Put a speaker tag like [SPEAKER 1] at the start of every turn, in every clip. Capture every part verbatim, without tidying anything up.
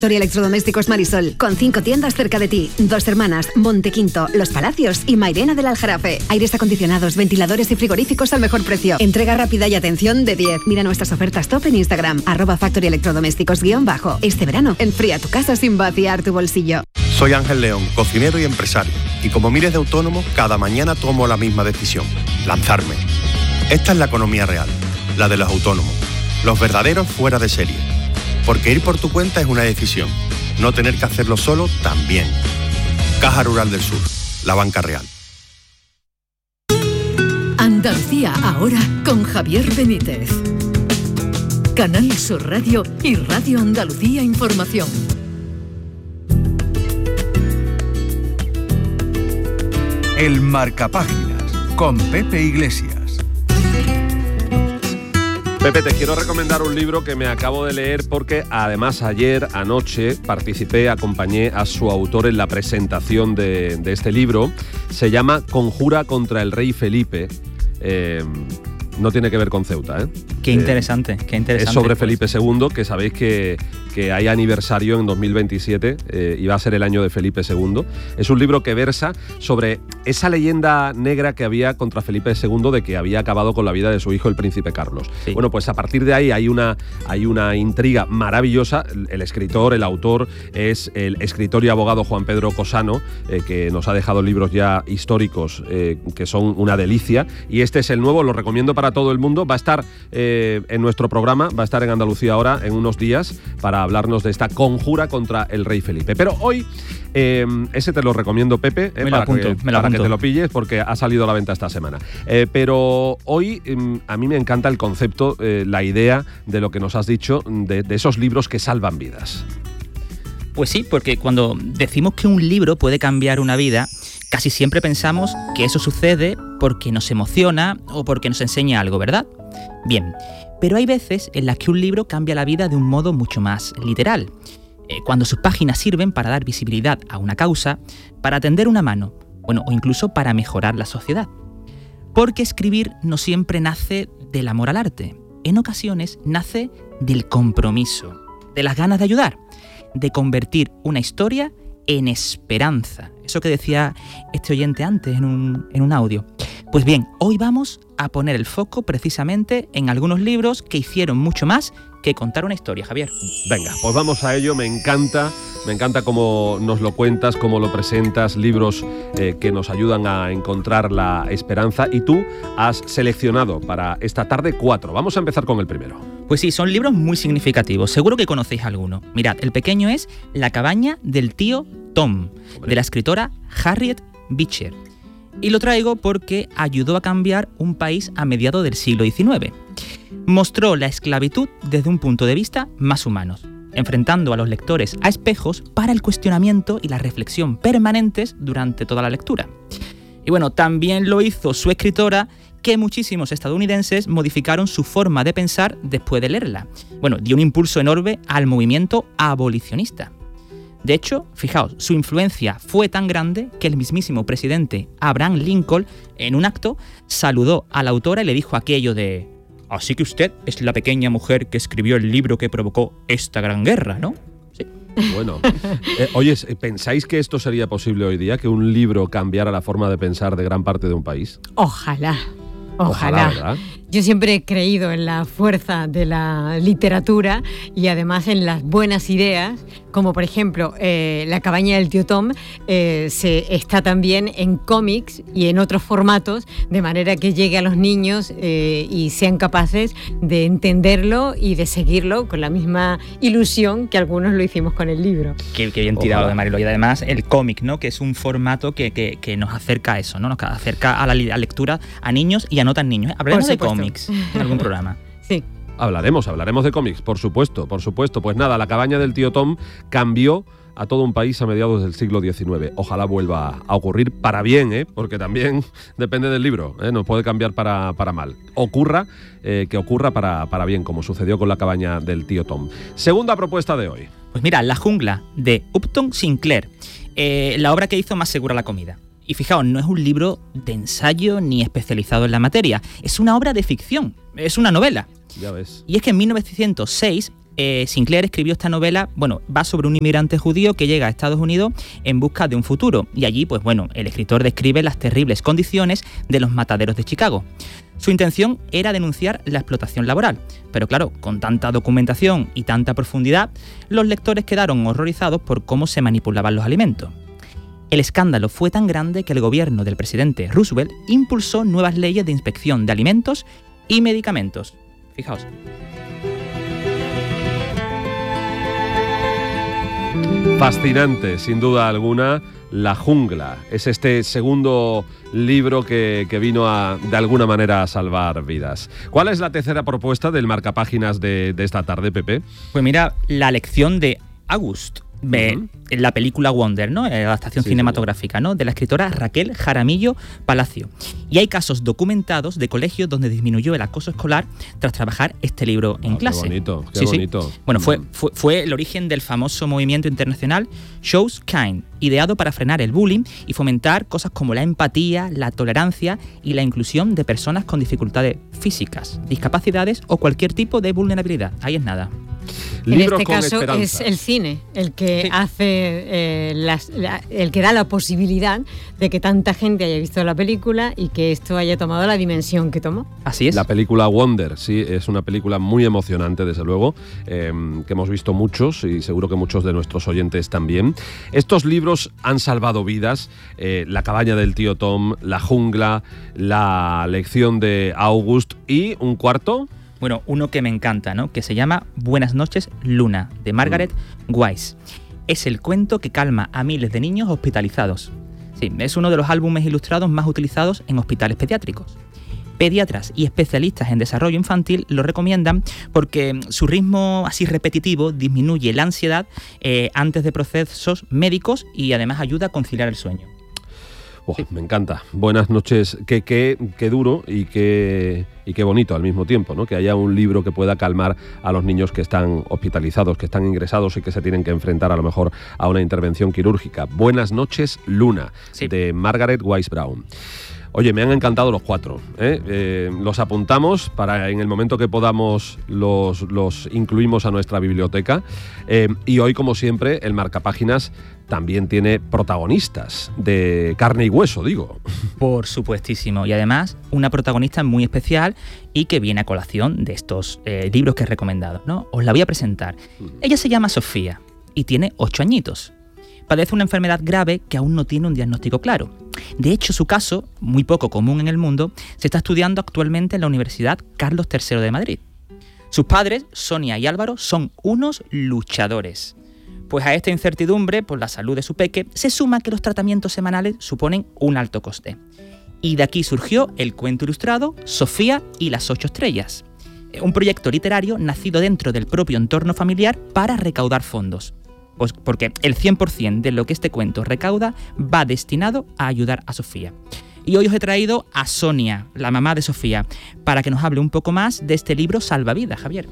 [SPEAKER 1] Factory Electrodomésticos Marisol, con cinco tiendas cerca de ti, Dos Hermanas, Montequinto, Los Palacios y Mairena del Aljarafe. Aires acondicionados, ventiladores y frigoríficos al mejor precio. Entrega rápida y atención de diez. Mira nuestras ofertas top en Instagram, arroba Factory Electrodomésticos guión bajo. Este verano, enfría tu casa sin vaciar tu bolsillo.
[SPEAKER 2] Soy Ángel León, cocinero y empresario. Y como miles de autónomos, cada mañana tomo la misma decisión: lanzarme. Esta es la economía real, la de los autónomos. Los verdaderos fuera de serie. Porque ir por tu cuenta es una decisión. No tener que hacerlo solo también. Caja Rural del Sur, la banca real.
[SPEAKER 3] Andalucía ahora con Javier Benítez. Canal Sur Radio y Radio Andalucía Información.
[SPEAKER 4] El Marcapáginas con Pepe Iglesias.
[SPEAKER 5] Pepe, te quiero recomendar un libro que me acabo de leer porque además ayer, anoche, participé, acompañé a su autor en la presentación de, de este libro. Se llama Conjura contra el Rey Felipe. Eh, no tiene que ver con Ceuta, ¿eh?
[SPEAKER 6] Qué interesante, eh, qué interesante.
[SPEAKER 5] Es sobre
[SPEAKER 6] pues.
[SPEAKER 5] Felipe segundo, que sabéis que, que hay aniversario en dos mil veintisiete eh, y va a ser el año de Felipe segundo. Es un libro que versa sobre esa leyenda negra que había contra Felipe segundo de que había acabado con la vida de su hijo, el príncipe Carlos. Sí. Bueno, pues a partir de ahí hay una, hay una intriga maravillosa. El escritor, el autor, es el escritor y abogado Juan Pedro Cosano, eh, que nos ha dejado libros ya históricos eh, que son una delicia. Y este es el nuevo, lo recomiendo para todo el mundo. Va a estar eh, en nuestro programa, va a estar en Andalucía ahora en unos días para hablarnos de esta conjura contra el rey Felipe. Pero hoy, eh, ese te lo recomiendo, Pepe, eh,
[SPEAKER 6] me
[SPEAKER 5] para,
[SPEAKER 6] lo apunto,
[SPEAKER 5] que,
[SPEAKER 6] me lo
[SPEAKER 5] para
[SPEAKER 6] apunto.
[SPEAKER 5] que te lo pilles, porque ha salido a la venta esta semana. Eh, pero hoy eh, a mí me encanta el concepto, eh, la idea de lo que nos has dicho, de, de esos libros que salvan vidas.
[SPEAKER 6] Pues sí, porque cuando decimos que un libro puede cambiar una vida, casi siempre pensamos que eso sucede porque nos emociona o porque nos enseña algo, ¿verdad? Bien, pero hay veces en las que un libro cambia la vida de un modo mucho más literal. Eh, cuando sus páginas sirven para dar visibilidad a una causa, para tender una mano, bueno, o incluso para mejorar la sociedad. Porque escribir no siempre nace del amor al arte. En ocasiones nace del compromiso, de las ganas de ayudar, de convertir una historia en esperanza. Eso que decía este oyente antes en un, en un audio. Pues bien, hoy vamos a poner el foco precisamente en algunos libros que hicieron mucho más que contar una historia, Javier.
[SPEAKER 5] Venga, pues vamos a ello. Me encanta, me encanta cómo nos lo cuentas, cómo lo presentas, libros eh, que nos ayudan a encontrar la esperanza. Y tú has seleccionado para esta tarde cuatro. Vamos a empezar con el primero.
[SPEAKER 6] Pues sí, son libros muy significativos. Seguro que conocéis alguno. Mirad, el pequeño es La cabaña del tío Tom, Hombre. de la escritora Harriet Beecher. Y lo traigo porque ayudó a cambiar un país a mediados del siglo diecinueve. Mostró la esclavitud desde un punto de vista más humano, enfrentando a los lectores a espejos para el cuestionamiento y la reflexión permanentes durante toda la lectura. Y bueno, también lo hizo su escritora, que muchísimos estadounidenses modificaron su forma de pensar después de leerla. Bueno, dio un impulso enorme al movimiento abolicionista. De hecho, fijaos, su influencia fue tan grande que el mismísimo presidente Abraham Lincoln, en un acto, saludó a la autora y le dijo aquello de: «Así que usted es la pequeña mujer que escribió el libro que provocó esta gran guerra, ¿no?» Sí.
[SPEAKER 5] Bueno, eh, oye, ¿pensáis que esto sería posible hoy día? ¿Que un libro cambiara la forma de pensar de gran parte de un país?
[SPEAKER 7] Ojalá. Ojalá.
[SPEAKER 5] Ojalá,
[SPEAKER 7] Yo siempre he creído en la fuerza de la literatura y además en las buenas ideas, como por ejemplo eh, La cabaña del tío Tom eh, se está también en cómics y en otros formatos, de manera que llegue a los niños eh, y sean capaces de entenderlo y de seguirlo con la misma ilusión que algunos lo hicimos con el libro.
[SPEAKER 6] Qué, qué bien tirado de Marilo. Y además el cómic, ¿no? Que es un formato que, que, que nos acerca a eso, ¿no? Nos acerca a la, a la lectura a niños y a no tan niños. Hablaremos de cómics en algún programa.
[SPEAKER 7] Sí.
[SPEAKER 5] Hablaremos, hablaremos de cómics, por supuesto, por supuesto. Pues nada, La cabaña del tío Tom cambió a todo un país a mediados del siglo diecinueve. Ojalá vuelva a ocurrir para bien, ¿eh? Porque también depende del libro, ¿eh? Nos puede cambiar para, para mal. Ocurra, eh, que ocurra para, para bien, como sucedió con La cabaña del tío Tom. Segunda propuesta de hoy.
[SPEAKER 6] Pues mira, La jungla, de Upton Sinclair, eh, la obra que hizo más segura la comida. Y fijaos, no es un libro de ensayo ni especializado en la materia, es una obra de ficción, es una novela.
[SPEAKER 5] Ya ves.
[SPEAKER 6] Y es que en mil novecientos seis, eh, Sinclair escribió esta novela, bueno, va sobre un inmigrante judío que llega a Estados Unidos en busca de un futuro. Y allí, pues bueno, el escritor describe las terribles condiciones de los mataderos de Chicago. Su intención era denunciar la explotación laboral, pero claro, con tanta documentación y tanta profundidad, los lectores quedaron horrorizados por cómo se manipulaban los alimentos. El escándalo fue tan grande que el gobierno del presidente Roosevelt impulsó nuevas leyes de inspección de alimentos y medicamentos. Fijaos.
[SPEAKER 5] Fascinante, sin duda alguna, La jungla. Es este segundo libro que, que vino a, de alguna manera, a salvar vidas. ¿Cuál es la tercera propuesta del marcapáginas de, de esta tarde, Pepe?
[SPEAKER 6] Pues mira, la lección de August. Ve, uh-huh. En la película Wonder, ¿no? La adaptación sí, cinematográfica, ¿no? De la escritora Raquel Jaramillo Palacio. Y hay casos documentados de colegios donde disminuyó el acoso escolar tras trabajar este libro en oh, clase.
[SPEAKER 5] Qué bonito, qué
[SPEAKER 6] sí,
[SPEAKER 5] bonito.
[SPEAKER 6] Sí. Bueno, fue, fue, fue el origen del famoso movimiento internacional Choose Kind, ideado para frenar el bullying y fomentar cosas como la empatía, la tolerancia y la inclusión de personas con dificultades físicas, discapacidades o cualquier tipo de vulnerabilidad. Ahí es nada.
[SPEAKER 7] En este caso esperanza. Es el cine el que sí. hace eh, las, la, el que da la posibilidad de que tanta gente haya visto la película y que esto haya tomado la dimensión que tomó.
[SPEAKER 6] Así es.
[SPEAKER 5] La película Wonder, sí, es una película muy emocionante, desde luego, eh, que hemos visto muchos y seguro que muchos de nuestros oyentes también. Estos libros han salvado vidas. Eh, La cabaña del tío Tom, La jungla, La lección de August y un cuarto.
[SPEAKER 6] Bueno, uno que me encanta, ¿no? Que se llama Buenas noches, Luna, de Margaret mm. Wise. Es el cuento que calma a miles de niños hospitalizados. Sí, es uno de los álbumes ilustrados más utilizados en hospitales pediátricos. Pediatras y especialistas en desarrollo infantil lo recomiendan porque su ritmo así repetitivo disminuye la ansiedad eh, antes de procesos médicos y además ayuda a conciliar el sueño.
[SPEAKER 5] Oh, sí. Me encanta. Buenas noches. Qué, qué, qué duro y qué, y qué bonito al mismo tiempo, ¿no? Que haya un libro que pueda calmar a los niños que están hospitalizados, que están ingresados y que se tienen que enfrentar a lo mejor a una intervención quirúrgica. Buenas noches, Luna, sí. de Margaret Wise Brown. Oye, me han encantado los cuatro. ¿eh? Eh, los apuntamos para en el momento que podamos los, los incluimos a nuestra biblioteca. Eh, y hoy, como siempre, el marcapáginas también tiene protagonistas de carne y hueso, digo.
[SPEAKER 6] Por supuestísimo. Y además, una protagonista muy especial y que viene a colación de estos eh, libros que he recomendado, ¿no? Os la voy a presentar. Mm. Ella se llama Sofía y tiene ocho añitos. Padece una enfermedad grave que aún no tiene un diagnóstico claro. De hecho, su caso, muy poco común en el mundo, se está estudiando actualmente en la Universidad Carlos tercero de Madrid. Sus padres, Sonia y Álvaro, son unos luchadores. Pues a esta incertidumbre por la salud de su peque se suma que los tratamientos semanales suponen un alto coste. Y de aquí surgió el cuento ilustrado Sofía y las ocho estrellas, un proyecto literario nacido dentro del propio entorno familiar para recaudar fondos. Pues porque el cien por ciento de lo que este cuento recauda va destinado a ayudar a Sofía. Y hoy os he traído a Sonia, la mamá de Sofía, para que nos hable un poco más de este libro Salvavidas, Javier.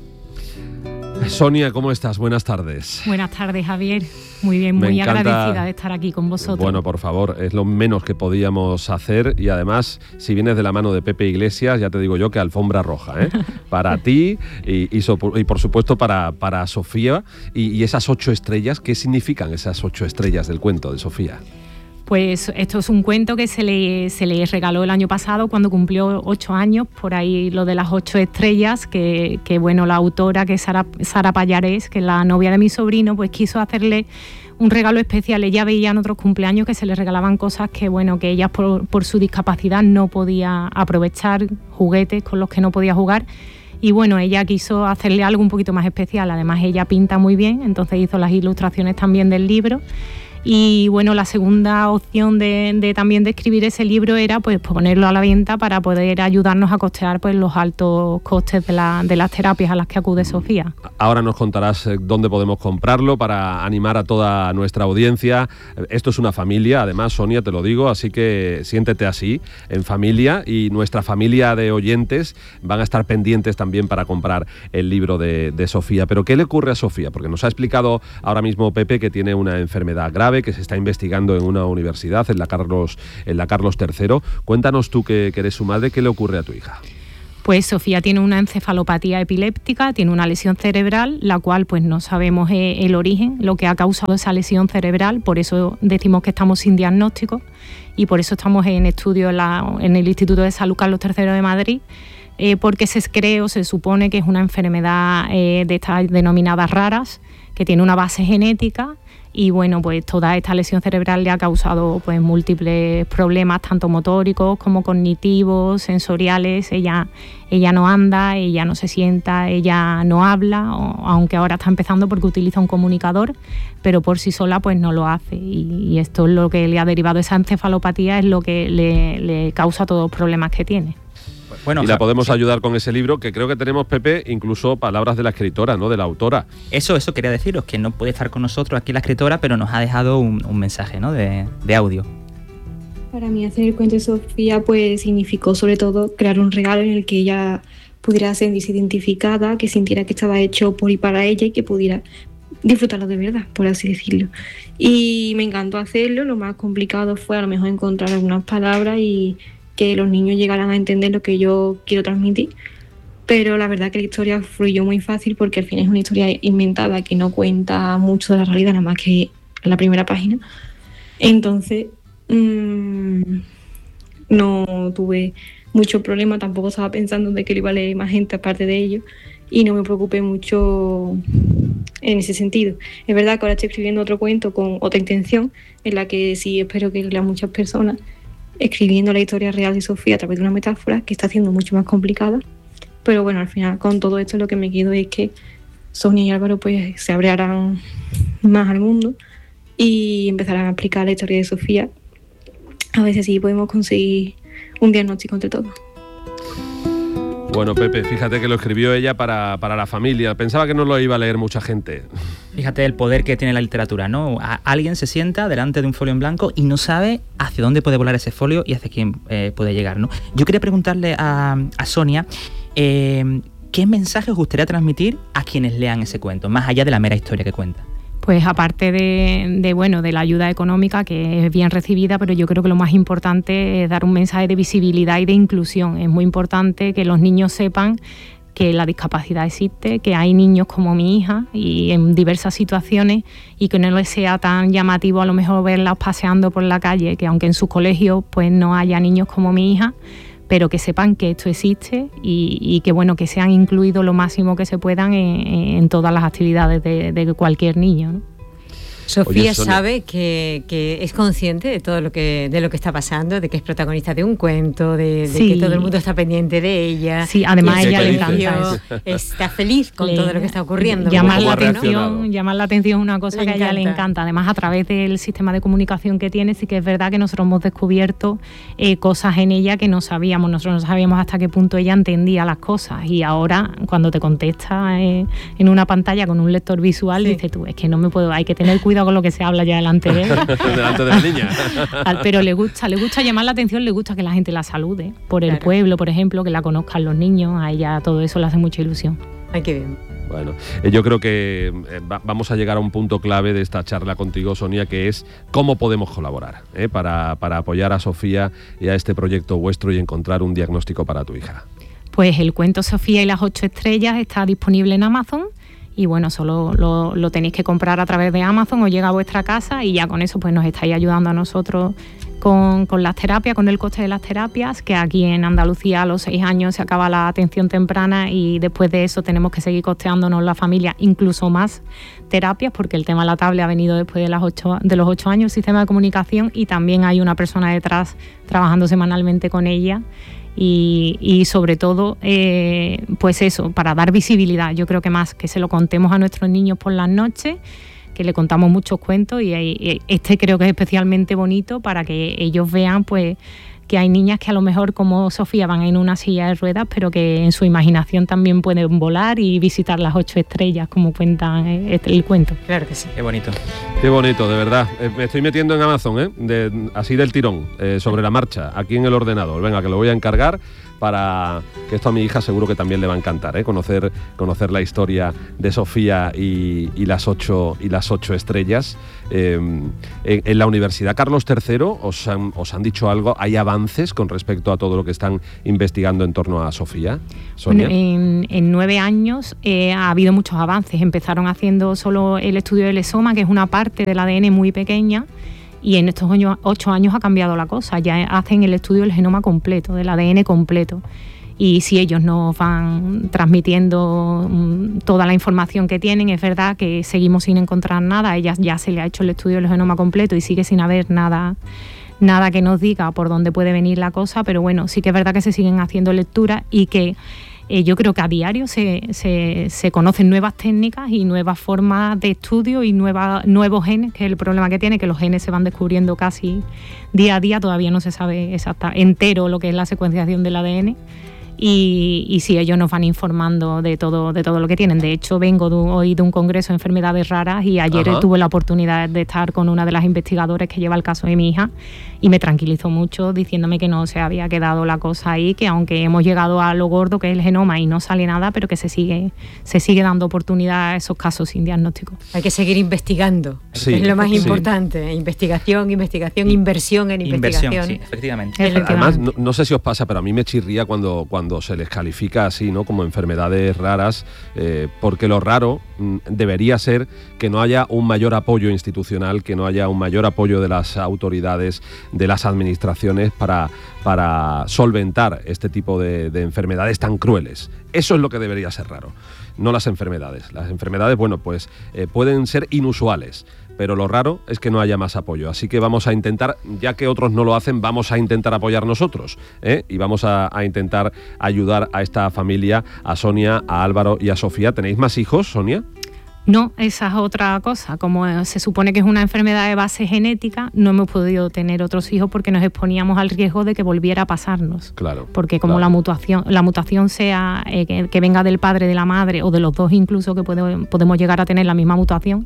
[SPEAKER 5] Sonia, ¿cómo estás? Buenas tardes.
[SPEAKER 8] Buenas tardes, Javier. Muy bien, muy Me encanta, agradecida de estar aquí con vosotros.
[SPEAKER 5] Bueno, por favor, es lo menos que podíamos hacer y además, si vienes de la mano de Pepe Iglesias, ya te digo yo que alfombra roja, ¿eh? Para ti y, y, so, y por supuesto para, para Sofía y, y esas ocho estrellas. ¿Qué significan esas ocho estrellas del cuento de Sofía?
[SPEAKER 8] Pues esto es un cuento que se le, se le regaló el año pasado cuando cumplió ocho años, por ahí lo de las ocho estrellas, que, que bueno, la autora, que es Sara, Sara Pallares, que es la novia de mi sobrino, pues quiso hacerle un regalo especial. Ella veía en otros cumpleaños que se le regalaban cosas que, bueno, que ella por, por su discapacidad no podía aprovechar, juguetes con los que no podía jugar. Y bueno, ella quiso hacerle algo un poquito más especial. Además, ella pinta muy bien, entonces hizo las ilustraciones también del libro. Y bueno, la segunda opción de, de también de escribir ese libro era pues ponerlo a la venta para poder ayudarnos a costear pues los altos costes de, la, de las terapias a las que acude Sofía.
[SPEAKER 5] Ahora nos contarás dónde podemos comprarlo para animar a toda nuestra audiencia. Esto es una familia, además, Sonia, te lo digo, así que siéntete así, en familia, y nuestra familia de oyentes van a estar pendientes también para comprar el libro de, de Sofía. Pero ¿qué le ocurre a Sofía? Porque nos ha explicado ahora mismo Pepe que tiene una enfermedad grave, que se está investigando en una universidad, en la Carlos, en la Carlos tercero. Cuéntanos tú, que, que eres su madre, ¿qué le ocurre a tu hija?
[SPEAKER 8] Pues Sofía tiene una encefalopatía epiléptica, tiene una lesión cerebral, la cual pues no sabemos eh, el origen, lo que ha causado esa lesión cerebral, por eso decimos que estamos sin diagnóstico y por eso estamos en estudio en, la, en el Instituto de Salud Carlos tercero de Madrid, eh, porque se cree o se supone que es una enfermedad eh, de estas denominadas raras, que tiene una base genética. Y bueno, pues toda esta lesión cerebral le ha causado pues múltiples problemas, tanto motóricos como cognitivos, sensoriales. Ella, ella no anda, ella no se sienta, ella no habla, o, aunque ahora está empezando porque utiliza un comunicador, pero por sí sola pues no lo hace. Y, y esto es lo que le ha derivado, esa encefalopatía es lo que le, le causa todos los problemas que tiene.
[SPEAKER 5] Bueno, y la podemos ayudar con ese libro, que creo que tenemos, Pepe, incluso palabras de la escritora, ¿no? De la autora.
[SPEAKER 6] Eso, eso quería deciros, que no puede estar con nosotros aquí la escritora, pero nos ha dejado un, un mensaje, ¿no? de, de audio.
[SPEAKER 9] Para mí hacer el cuento de Sofía pues significó sobre todo crear un regalo en el que ella pudiera sentirse identificada, que sintiera que estaba hecho por y para ella y que pudiera disfrutarlo de verdad, por así decirlo. Y me encantó hacerlo, lo más complicado fue a lo mejor encontrar algunas palabras y que los niños llegaran a entender lo que yo quiero transmitir, pero la verdad que la historia fluyó muy fácil porque al final es una historia inventada que no cuenta mucho de la realidad, nada más que en la primera página. Entonces mmm, no tuve mucho problema, tampoco estaba pensando de que lo iba a leer más gente aparte de ello y no me preocupé mucho en ese sentido. Es verdad que ahora estoy escribiendo otro cuento con otra intención, en la que sí espero que lean muchas personas, escribiendo la historia real de Sofía a través de una metáfora que está haciendo mucho más complicada, pero bueno, al final con todo esto lo que me quedo es que Sonia y Álvaro pues se abrirán más al mundo y empezarán a explicar la historia de Sofía, a ver si así podemos conseguir un diagnóstico entre todos.
[SPEAKER 5] Bueno, Pepe, fíjate que lo escribió ella para, para la familia. Pensaba que no lo iba a leer mucha gente.
[SPEAKER 6] Fíjate el poder que tiene la literatura, ¿no? A, alguien se sienta delante de un folio en blanco y no sabe hacia dónde puede volar ese folio y hacia quién eh, puede llegar, ¿no? Yo quería preguntarle a, a Sonia, eh, ¿qué mensaje os gustaría transmitir a quienes lean ese cuento, más allá de la mera historia que cuenta?
[SPEAKER 8] Pues aparte de, de, bueno, de la ayuda económica, que es bien recibida, pero yo creo que lo más importante es dar un mensaje de visibilidad y de inclusión. Es muy importante que los niños sepan que la discapacidad existe, que hay niños como mi hija y en diversas situaciones y que no les sea tan llamativo a lo mejor verlas paseando por la calle, que aunque en sus colegios pues no haya niños como mi hija, pero que sepan que esto existe y, y que bueno, que sean incluidos lo máximo que se puedan en, en todas las actividades de, de cualquier niño, ¿no?
[SPEAKER 7] Sofía sabe que, que es consciente de todo lo que de lo que está pasando, de que es protagonista de un cuento, de, de sí. que todo el mundo está pendiente de ella.
[SPEAKER 8] Sí, además a ella le encanta eso.
[SPEAKER 7] Está feliz con le, todo lo que está ocurriendo.
[SPEAKER 8] Llamar la atención, llamar la atención es una cosa le que a ella le encanta. Además, a través del sistema de comunicación que tiene, sí que es verdad que nosotros hemos descubierto eh, cosas en ella que no sabíamos. Nosotros no sabíamos hasta qué punto ella entendía las cosas. Y ahora, cuando te contesta eh, en una pantalla con un lector visual, sí. dices tú, es que no me puedo, hay que tener cuidado con lo que se habla ya delante de ella.
[SPEAKER 5] delante de la niña.
[SPEAKER 8] Pero le gusta, le gusta llamar la atención, le gusta que la gente la salude. Por el claro. pueblo, por ejemplo, que la conozcan los niños, a ella todo eso le hace mucha ilusión.
[SPEAKER 7] Ay, qué bien.
[SPEAKER 5] Bueno, eh, yo creo que eh, va, vamos a llegar a un punto clave de esta charla contigo, Sonia, que es cómo podemos colaborar eh, para, para apoyar a Sofía y a este proyecto vuestro y encontrar un diagnóstico para tu hija.
[SPEAKER 8] Pues el cuento Sofía y las ocho estrellas está disponible en Amazon. Y bueno, solo lo, lo tenéis que comprar a través de Amazon o llega a vuestra casa y ya con eso pues nos estáis ayudando a nosotros con, con las terapias, con el coste de las terapias, que aquí en Andalucía a los seis años se acaba la atención temprana y después de eso tenemos que seguir costeándonos la familia incluso más terapias porque el tema de la tablet ha venido después de, las ocho, de los ocho años, el sistema de comunicación, y también hay una persona detrás trabajando semanalmente con ella. Y, y sobre todo, eh, pues eso, para dar visibilidad. Yo creo que más que se lo contemos a nuestros niños por las noches, que le contamos muchos cuentos y, y este creo que es especialmente bonito para que ellos vean pues que hay niñas que a lo mejor como Sofía van en una silla de ruedas, pero que en su imaginación también pueden volar y visitar las ocho estrellas, como cuentan el, el cuento.
[SPEAKER 7] Claro que sí.
[SPEAKER 6] Qué bonito.
[SPEAKER 5] Qué bonito, de verdad. Eh, me estoy metiendo en Amazon, ¿eh? De, así del tirón, eh, sobre la marcha, aquí en el ordenador. Venga, que lo voy a encargar para que esto a mi hija seguro que también le va a encantar, ¿eh? conocer, conocer la historia de Sofía y, y, las, ocho, y las ocho estrellas. Eh, en, en la Universidad Carlos tercero os han, os han dicho algo, ¿hay avances con respecto a todo lo que están investigando en torno a Sofía? Sonia.
[SPEAKER 8] Bueno, en, en nueve años eh, ha habido muchos avances. Empezaron haciendo solo el estudio del exoma, que es una parte del A D N muy pequeña, y en estos ocho años ha cambiado la cosa. Ya hacen el estudio del genoma completo, del A D N completo. Y si ellos nos van transmitiendo um, toda la información que tienen, es verdad que seguimos sin encontrar nada. A ellas ya se le ha hecho el estudio del genoma completo y sigue sin haber nada, nada que nos diga por dónde puede venir la cosa, pero bueno, sí que es verdad que se siguen haciendo lecturas y que Eh, yo creo que a diario se, se, se conocen nuevas técnicas y nuevas formas de estudio y nueva, nuevos genes, que es el problema que tiene, que los genes se van descubriendo casi día a día, todavía no se sabe exacta, entero lo que es la secuenciación del A D N. Y, y sí, ellos nos van informando de todo, de todo lo que tienen. De hecho, vengo de, hoy de un congreso de enfermedades raras y ayer Ajá. tuve la oportunidad de estar con una de las investigadoras que lleva el caso de mi hija y me tranquilizó mucho diciéndome que no se había quedado la cosa ahí, que aunque hemos llegado a lo gordo que es el genoma y no sale nada, pero que se sigue, se sigue dando oportunidad a esos casos sin diagnóstico.
[SPEAKER 7] Hay que seguir investigando,
[SPEAKER 6] sí,
[SPEAKER 7] es lo más
[SPEAKER 6] sí.
[SPEAKER 7] importante. Investigación, investigación, inversión en investigación.
[SPEAKER 6] Inversión, sí, efectivamente.
[SPEAKER 5] Además, no, no sé si os pasa, pero a mí me chirría cuando, cuando se les califica así, ¿no? Como enfermedades raras, eh, porque lo raro mm, debería ser que no haya un mayor apoyo institucional, que no haya un mayor apoyo de las autoridades, de las administraciones para, para solventar este tipo de, de enfermedades tan crueles. Eso es lo que debería ser raro, no las enfermedades. Las enfermedades, bueno, pues eh, pueden ser inusuales, pero lo raro es que no haya más apoyo. Así que vamos a intentar, ya que otros no lo hacen, vamos a intentar apoyar nosotros, ¿eh? Y vamos a, a intentar ayudar a esta familia, a Sonia, a Álvaro y a Sofía. ¿Tenéis más hijos, Sonia?
[SPEAKER 8] No, esa es otra cosa. Como se supone que es una enfermedad de base genética, no hemos podido tener otros hijos porque nos exponíamos al riesgo de que volviera a pasarnos.
[SPEAKER 5] Claro.
[SPEAKER 8] Porque como
[SPEAKER 5] claro.
[SPEAKER 8] la mutación, la mutación sea eh, que, que venga del padre, de la madre o de los dos incluso, que puede, podemos llegar a tener la misma mutación,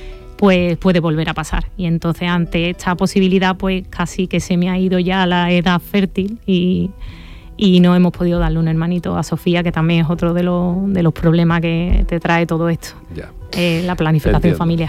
[SPEAKER 8] pues puede volver a pasar. Y entonces ante esta posibilidad, pues casi que se me ha ido ya la edad fértil y, y no hemos podido darle un hermanito a Sofía, que también es otro de los, de los problemas que te trae todo esto.
[SPEAKER 5] Ya.
[SPEAKER 8] Eh, la planificación
[SPEAKER 5] Entiendo.
[SPEAKER 8] familiar.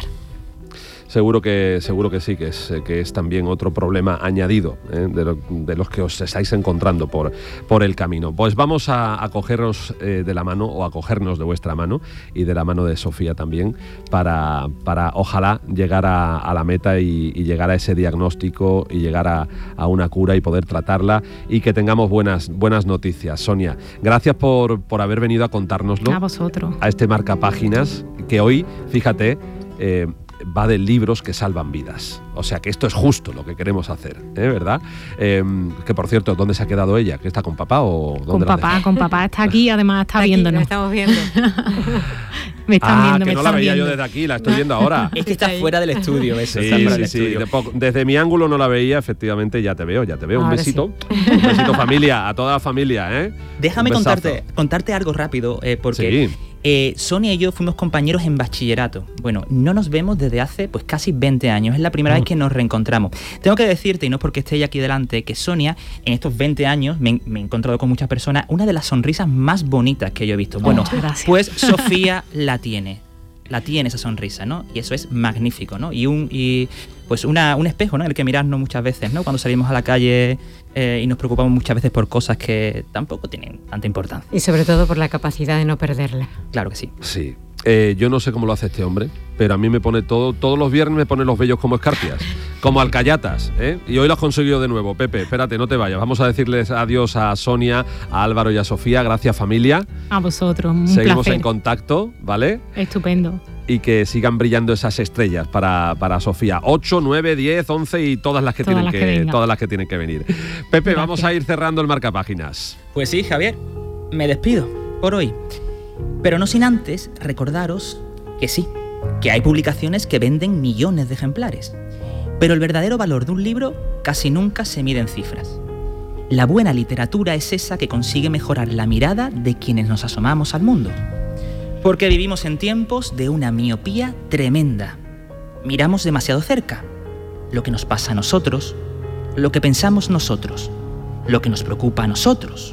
[SPEAKER 5] Seguro que, seguro que sí, que es, que es también otro problema añadido ¿eh? de, lo, de los que os estáis encontrando por, por el camino. Pues vamos a, a cogeros eh, de la mano o a cogernos de vuestra mano y de la mano de Sofía también para, para ojalá llegar a, a la meta y, y llegar a ese diagnóstico y llegar a, a una cura y poder tratarla y que tengamos buenas, buenas noticias. Sonia, gracias por, por haber venido a contárnoslo.
[SPEAKER 8] A vosotros.
[SPEAKER 5] A este marcapáginas que hoy, fíjate, eh, va de libros que salvan vidas. O sea que esto es justo lo que queremos hacer, ¿eh? ¿Verdad? Eh, que por cierto, ¿dónde se ha quedado ella? ¿Que está con papá o dónde?
[SPEAKER 8] Con papá, con papá está aquí, además está, está viéndonos.
[SPEAKER 7] Aquí, estamos viendo.
[SPEAKER 8] Me están
[SPEAKER 5] ah,
[SPEAKER 8] viendo,
[SPEAKER 5] que
[SPEAKER 8] me
[SPEAKER 5] no
[SPEAKER 8] están
[SPEAKER 5] la veía
[SPEAKER 8] viendo.
[SPEAKER 5] yo desde aquí, la estoy viendo ahora.
[SPEAKER 6] Es que está fuera del estudio, eso.
[SPEAKER 5] Sí,
[SPEAKER 6] está fuera
[SPEAKER 5] sí,
[SPEAKER 6] del
[SPEAKER 5] sí.
[SPEAKER 6] estudio.
[SPEAKER 5] De poco, desde mi ángulo no la veía, efectivamente, ya te veo, ya te veo.
[SPEAKER 7] Ahora
[SPEAKER 5] un besito.
[SPEAKER 7] Sí.
[SPEAKER 5] Un besito, familia, a toda la familia, ¿eh?
[SPEAKER 6] Déjame
[SPEAKER 5] Un besazo.
[SPEAKER 6] contarte, contarte algo rápido, eh, porque
[SPEAKER 5] Sí.
[SPEAKER 6] eh, Sonia y yo fuimos compañeros en bachillerato. Bueno, no nos vemos desde hace pues casi veinte años. Es la primera
[SPEAKER 5] Mm.
[SPEAKER 6] vez que nos reencontramos. Tengo que decirte, y no es porque esté ella aquí delante, que Sonia, en estos veinte años, me, me he encontrado con muchas personas, una de las sonrisas más bonitas que yo he visto. Bueno,
[SPEAKER 8] Muchas gracias.
[SPEAKER 6] pues Sofía la tiene. La tiene esa sonrisa, ¿no? Y eso es magnífico, ¿no? Y un y pues una, un espejo, ¿no? En el que mirarnos muchas veces, ¿no? Cuando salimos a la calle eh, y nos preocupamos muchas veces por cosas que tampoco tienen tanta importancia.
[SPEAKER 7] Y sobre todo por la capacidad de no perderla.
[SPEAKER 6] Claro que sí.
[SPEAKER 5] Sí. Eh, yo no sé cómo lo hace este hombre, pero a mí me pone todo, todos los viernes me pone los vellos como escarpias, como alcayatas, ¿eh? Y hoy lo has conseguido de nuevo. Pepe, espérate, no te vayas. Vamos a decirles adiós a Sonia, a Álvaro y a Sofía. Gracias, familia.
[SPEAKER 8] A vosotros, un
[SPEAKER 5] Seguimos
[SPEAKER 8] placer.
[SPEAKER 5] en contacto, ¿vale?
[SPEAKER 8] Estupendo.
[SPEAKER 5] Y que sigan brillando esas estrellas para, para Sofía. ocho, nueve, diez, once y todas las que,
[SPEAKER 8] Todas
[SPEAKER 5] tienen,
[SPEAKER 8] las
[SPEAKER 5] que,
[SPEAKER 8] que vengan.
[SPEAKER 5] todas las que tienen que venir. Pepe,
[SPEAKER 8] Gracias.
[SPEAKER 5] vamos a ir cerrando el marcapáginas.
[SPEAKER 6] Pues sí, Javier, me despido por hoy. Pero no sin antes recordaros que sí, que hay publicaciones que venden millones de ejemplares. Pero el verdadero valor de un libro casi nunca se mide en cifras. La buena literatura es esa que consigue mejorar la mirada de quienes nos asomamos al mundo. Porque vivimos en tiempos de una miopía tremenda. Miramos demasiado cerca. Lo que nos pasa a nosotros, lo que pensamos nosotros, lo que nos preocupa a nosotros,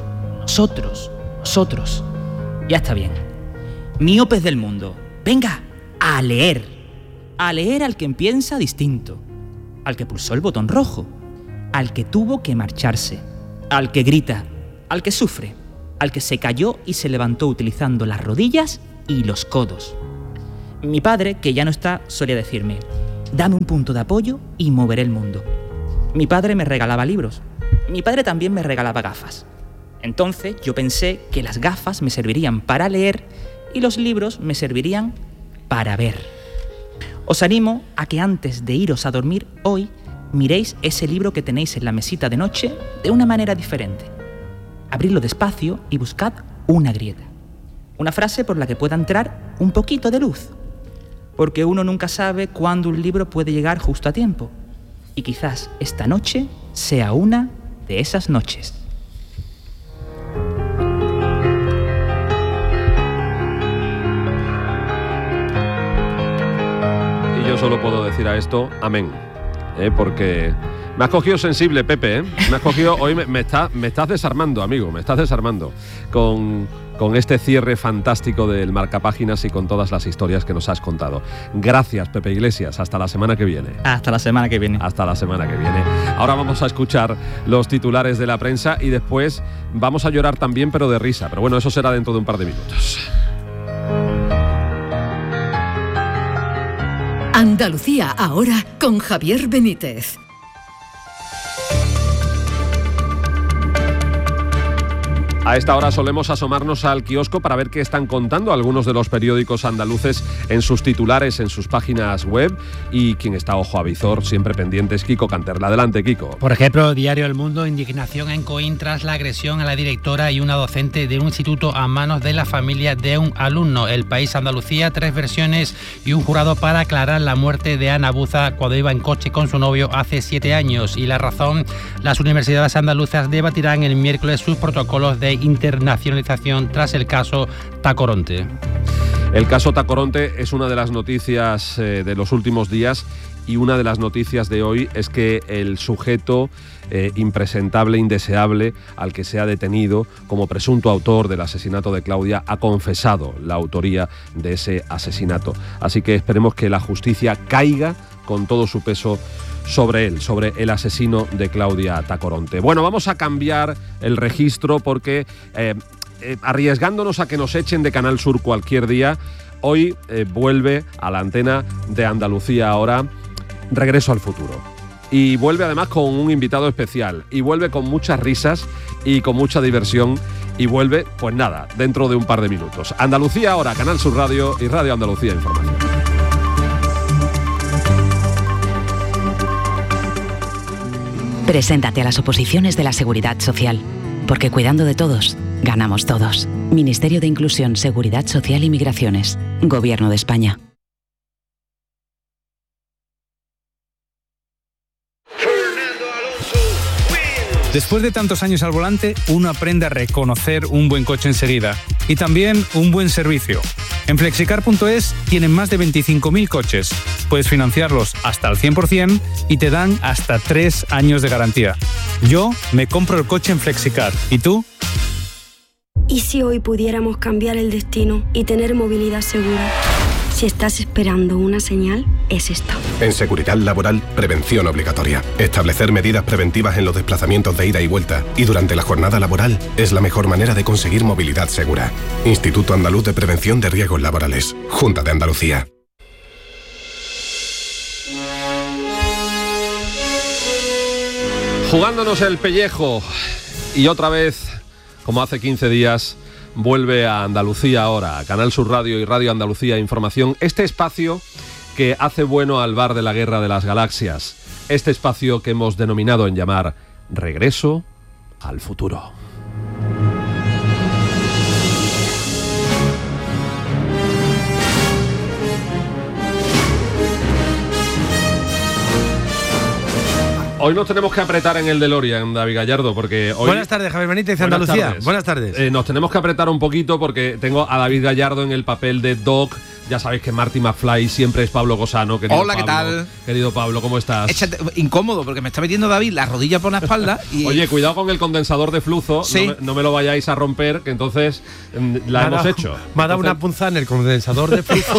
[SPEAKER 6] nosotros, nosotros. Ya está bien. Miopes del mundo, venga, a leer. A leer al que piensa distinto, al que pulsó el botón rojo, al que tuvo que marcharse, al que grita, al que sufre, al que se cayó y se levantó utilizando las rodillas y los codos. Mi padre, que ya no está, solía decirme: dame un punto de apoyo y moveré el mundo. Mi padre me regalaba libros. Mi padre también me regalaba gafas. Entonces yo pensé que las gafas me servirían para leer y los libros me servirían para ver. Os animo a que antes de iros a dormir hoy miréis ese libro que tenéis en la mesita de noche de una manera diferente. Abridlo despacio y buscad una grieta. Una frase por la que pueda entrar un poquito de luz. Porque uno nunca sabe cuándo un libro puede llegar justo a tiempo. Y quizás esta noche sea una de esas noches.
[SPEAKER 5] Y yo solo puedo decir a esto, amén. ¿Eh? Porque me has cogido sensible, Pepe, ¿eh? Me has cogido, hoy me, me, está, me estás desarmando, amigo, me estás desarmando con, con este cierre fantástico del Marcapáginas y con todas las historias que nos has contado. Gracias, Pepe Iglesias, hasta la semana que viene.
[SPEAKER 6] Hasta la semana que viene.
[SPEAKER 5] Hasta la semana que viene. Ahora vamos a escuchar los titulares de la prensa y después vamos a llorar también, pero de risa. Pero bueno, eso será dentro de un par de minutos.
[SPEAKER 3] Andalucía ahora con Javier Benítez.
[SPEAKER 5] A esta hora solemos asomarnos al kiosco para ver qué están contando algunos de los periódicos andaluces en sus titulares, en sus páginas web. Y quien está ojo a visor, siempre pendiente, es Kiko Canterla. Adelante, Kiko.
[SPEAKER 10] Por ejemplo, Diario El Mundo: indignación en Coín tras la agresión a la directora y una docente de un instituto a manos de la familia de un alumno. El País: Andalucía: tres versiones y un jurado para aclarar la muerte de Ana Buza cuando iba en coche con su novio hace siete años. Y La Razón: las universidades andaluzas debatirán el miércoles sus protocolos de internacionalización tras el caso Tacoronte.
[SPEAKER 5] El caso Tacoronte es una de las noticias eh, de los últimos días, y una de las noticias de hoy es que el sujeto eh, impresentable, indeseable, al que se ha detenido como presunto autor del asesinato de Claudia, ha confesado la autoría de ese asesinato. Así que esperemos que la justicia caiga con todo su peso sobre él, sobre el asesino de Claudia Tacoronte. Bueno, vamos a cambiar el registro porque, eh, eh, arriesgándonos a que nos echen de Canal Sur cualquier día, hoy eh, vuelve a la antena de Andalucía ahora Regreso al Futuro. Y vuelve además con un invitado especial, y vuelve con muchas risas y con mucha diversión, y vuelve, pues nada, dentro de un par de minutos. Andalucía ahora, Canal Sur Radio y Radio Andalucía Información.
[SPEAKER 11] Preséntate a las oposiciones de la Seguridad Social, porque cuidando de todos, ganamos todos. Ministerio de Inclusión, Seguridad Social y Migraciones. Gobierno de España.
[SPEAKER 12] Después de tantos años al volante, uno aprende a reconocer un buen coche enseguida y también un buen servicio. En Flexicar punto es tienen más de veinticinco mil coches. Puedes financiarlos hasta al cien por ciento y te dan hasta tres años de garantía. Yo me compro el coche en Flexicar. ¿Y tú?
[SPEAKER 13] ¿Y si hoy pudiéramos cambiar el destino y tener movilidad segura? Si estás esperando una señal, es esta.
[SPEAKER 14] En seguridad laboral, prevención obligatoria. Establecer medidas preventivas en los desplazamientos de ida y vuelta y durante la jornada laboral es la mejor manera de conseguir movilidad segura. Instituto Andaluz de Prevención de Riesgos Laborales. Junta de Andalucía.
[SPEAKER 5] Jugándonos el pellejo, y otra vez, como hace quince días, vuelve a Andalucía ahora, a Canal Sur Radio y Radio Andalucía Información, este espacio que hace bueno al bar de la Guerra de las Galaxias, este espacio que hemos denominado en llamar Regreso al Futuro. Hoy nos tenemos que apretar en el DeLorean, David Gallardo, porque hoy...
[SPEAKER 15] Buenas tardes, Javier Benítez, Andalucía.
[SPEAKER 5] Tardes.
[SPEAKER 15] Buenas tardes.
[SPEAKER 5] Eh, nos tenemos que apretar un poquito porque tengo a David Gallardo en el papel de Doc Ya sabéis que Marty McFly siempre es Pablo Cosano. Querido
[SPEAKER 15] Hola,
[SPEAKER 5] Pablo.
[SPEAKER 15] ¿qué tal?
[SPEAKER 5] Querido Pablo, ¿cómo estás?
[SPEAKER 15] Échate, incómodo, porque me está metiendo David la rodilla por la espalda y...
[SPEAKER 5] Oye, cuidado con el condensador de flujo,
[SPEAKER 15] sí.
[SPEAKER 5] no, me, no me lo vayáis a romper, que entonces mm, la
[SPEAKER 16] me
[SPEAKER 5] hemos
[SPEAKER 16] dado,
[SPEAKER 5] hecho.
[SPEAKER 16] Me ha dado
[SPEAKER 5] entonces,
[SPEAKER 16] una punzada en el condensador de flujo.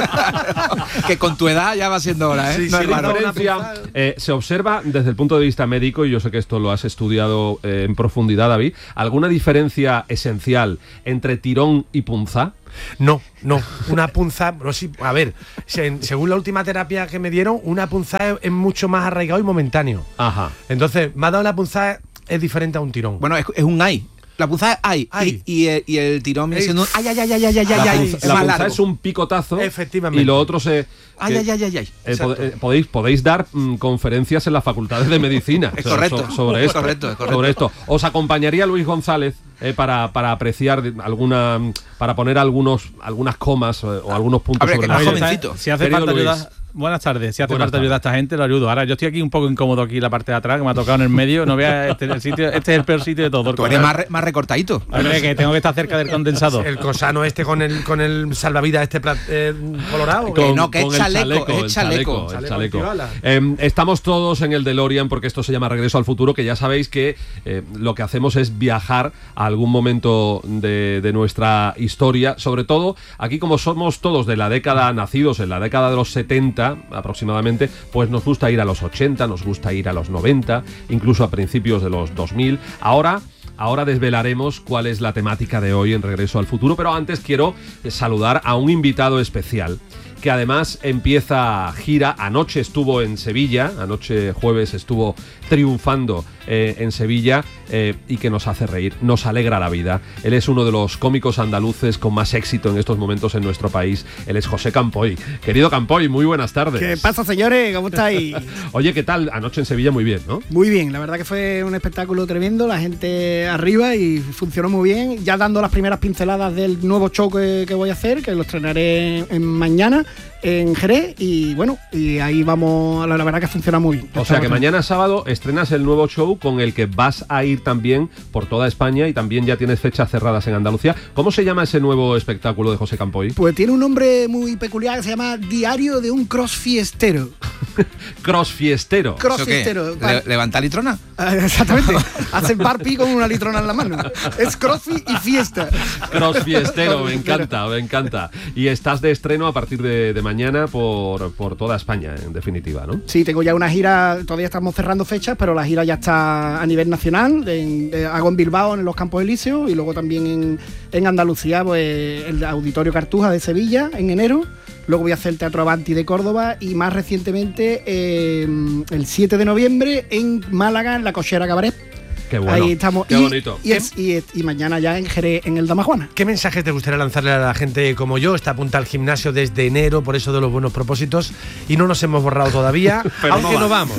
[SPEAKER 15] Que con tu edad ya va siendo hora, ¿eh?
[SPEAKER 16] Sí,
[SPEAKER 15] no
[SPEAKER 16] sí,
[SPEAKER 15] es
[SPEAKER 5] la
[SPEAKER 15] raro.
[SPEAKER 5] diferencia eh, se observa desde el punto de vista médico, y yo sé que esto lo has estudiado eh, en profundidad, David, ¿alguna diferencia esencial entre tirón y punza?
[SPEAKER 16] No, no, una punza, no, sí, a ver, se, según la última terapia que me dieron, una punza es, es mucho más arraigado y momentáneo.
[SPEAKER 5] Ajá.
[SPEAKER 16] Entonces, me ha dado la punza, es diferente a un tirón.
[SPEAKER 15] Bueno, es, es un ay. La punza es ay,
[SPEAKER 16] ay.
[SPEAKER 15] Y, y, el, y el tirón viene
[SPEAKER 16] Ey.
[SPEAKER 15] siendo ay, ay, ay, ay, ay, ay,
[SPEAKER 5] La,
[SPEAKER 15] ay,
[SPEAKER 5] punza,
[SPEAKER 15] es
[SPEAKER 5] la
[SPEAKER 15] más
[SPEAKER 5] punza
[SPEAKER 15] largo.
[SPEAKER 5] es un picotazo.
[SPEAKER 16] Efectivamente.
[SPEAKER 5] Y lo otro se...
[SPEAKER 15] Ay,
[SPEAKER 5] que,
[SPEAKER 15] ay, ay, ay, ay.
[SPEAKER 5] eh, pod- eh, podéis, podéis dar mm, conferencias en las facultades de medicina.
[SPEAKER 15] Es
[SPEAKER 5] o sea,
[SPEAKER 15] correcto,
[SPEAKER 5] so- sobre,
[SPEAKER 15] es
[SPEAKER 5] esto,
[SPEAKER 15] correcto, es correcto.
[SPEAKER 5] sobre esto. Os acompañaría Luis González eh, para, para apreciar de- alguna, para poner algunos, algunas comas eh, o algunos puntos
[SPEAKER 15] A ver,
[SPEAKER 5] sobre
[SPEAKER 15] que
[SPEAKER 5] la
[SPEAKER 15] más
[SPEAKER 5] mesa.
[SPEAKER 15] jovencito.
[SPEAKER 12] Si hace
[SPEAKER 5] Querido
[SPEAKER 12] falta
[SPEAKER 5] Luis.
[SPEAKER 12] ayuda, buenas tardes. Si hace
[SPEAKER 5] Buenas
[SPEAKER 12] falta ayudar a esta gente, lo ayudo. Ahora, yo estoy aquí un poco incómodo aquí en la parte de atrás, que me ha tocado en el medio. No veas este, el sitio, este es el peor sitio de todo.
[SPEAKER 15] Tú eres más, re- más recortadito.
[SPEAKER 12] Hombre, que tengo que estar cerca del condensador.
[SPEAKER 16] El cosano este con el con el salvavidas este plat- eh, colorado.
[SPEAKER 15] Que no, que es
[SPEAKER 5] el
[SPEAKER 15] chaleco, es
[SPEAKER 5] el
[SPEAKER 15] chaleco.
[SPEAKER 5] el
[SPEAKER 16] Chaleco
[SPEAKER 5] chaleco.
[SPEAKER 16] antibala.
[SPEAKER 5] Eh, estamos todos en el DeLorean porque esto se llama Regreso al Futuro, que ya sabéis que eh, lo que hacemos es viajar a algún momento de, de nuestra historia. Sobre todo, aquí como somos todos de la década, nacidos en la década de los setenta aproximadamente, pues nos gusta ir a los ochenta, nos gusta ir a los noventa, incluso a principios de los dos mil. Ahora... Ahora desvelaremos cuál es la temática de hoy en Regreso al Futuro, pero antes quiero saludar a un invitado especial que además empieza gira. Anoche estuvo en Sevilla, anoche jueves estuvo triunfando eh, en Sevilla eh, y que nos hace reír, nos alegra la vida. Él es uno de los cómicos andaluces con más éxito en estos momentos en nuestro país. Él es José Campoy. Querido Campoy, muy buenas tardes.
[SPEAKER 17] ¿Qué pasa, señores? ¿Cómo estáis?
[SPEAKER 5] Oye, ¿qué tal? Anoche en Sevilla muy bien, ¿no?
[SPEAKER 17] Muy bien, la verdad que fue un espectáculo tremendo, la gente arriba y funcionó muy bien. Ya dando las primeras pinceladas del nuevo show que, que voy a hacer, que lo estrenaré en, en mañana en Jerez, y bueno, y ahí vamos, la, la verdad que funciona muy bien.
[SPEAKER 5] O sea que mañana sábado estrenas el nuevo show con el que vas a ir también por toda España y también ya tienes fechas cerradas en Andalucía. ¿Cómo se llama ese nuevo espectáculo de José Campoy?
[SPEAKER 17] Pues tiene un nombre muy peculiar que se llama Diario de un Crossfiestero.
[SPEAKER 5] Crossfiestero.
[SPEAKER 17] Crossfiestero.
[SPEAKER 15] ¿Le- ¿Levantar litrona?
[SPEAKER 17] Ah, exactamente. Hacen barpi con una litrona en la mano. Es crossfit y fiesta.
[SPEAKER 5] Crossfiestero, me encanta, me encanta. Y estás de estreno a partir de, de mañana por, por toda España, en definitiva, ¿no?
[SPEAKER 17] Sí, tengo ya una gira, todavía estamos cerrando fechas, pero la gira ya está a nivel nacional. En, eh, hago en Bilbao, en los Campos Elíseos, y luego también en, en Andalucía, pues el Auditorio Cartuja de Sevilla, en enero. Luego voy a hacer el Teatro Avanti de Córdoba y más recientemente eh, el siete de noviembre en Málaga, en la Cochera Cabaret.
[SPEAKER 5] Qué bueno.
[SPEAKER 17] Ahí estamos.
[SPEAKER 5] Qué
[SPEAKER 17] y,
[SPEAKER 5] bonito.
[SPEAKER 17] Y, es- y es- y mañana ya en Jerez, en el Dama Juana.
[SPEAKER 16] ¿Qué mensaje te gustaría lanzarle a la gente como yo? Está apuntada al gimnasio desde enero, por eso de los buenos propósitos, y no nos hemos borrado todavía,
[SPEAKER 5] Pero
[SPEAKER 16] aunque
[SPEAKER 5] no
[SPEAKER 16] no
[SPEAKER 5] va.
[SPEAKER 16] vamos.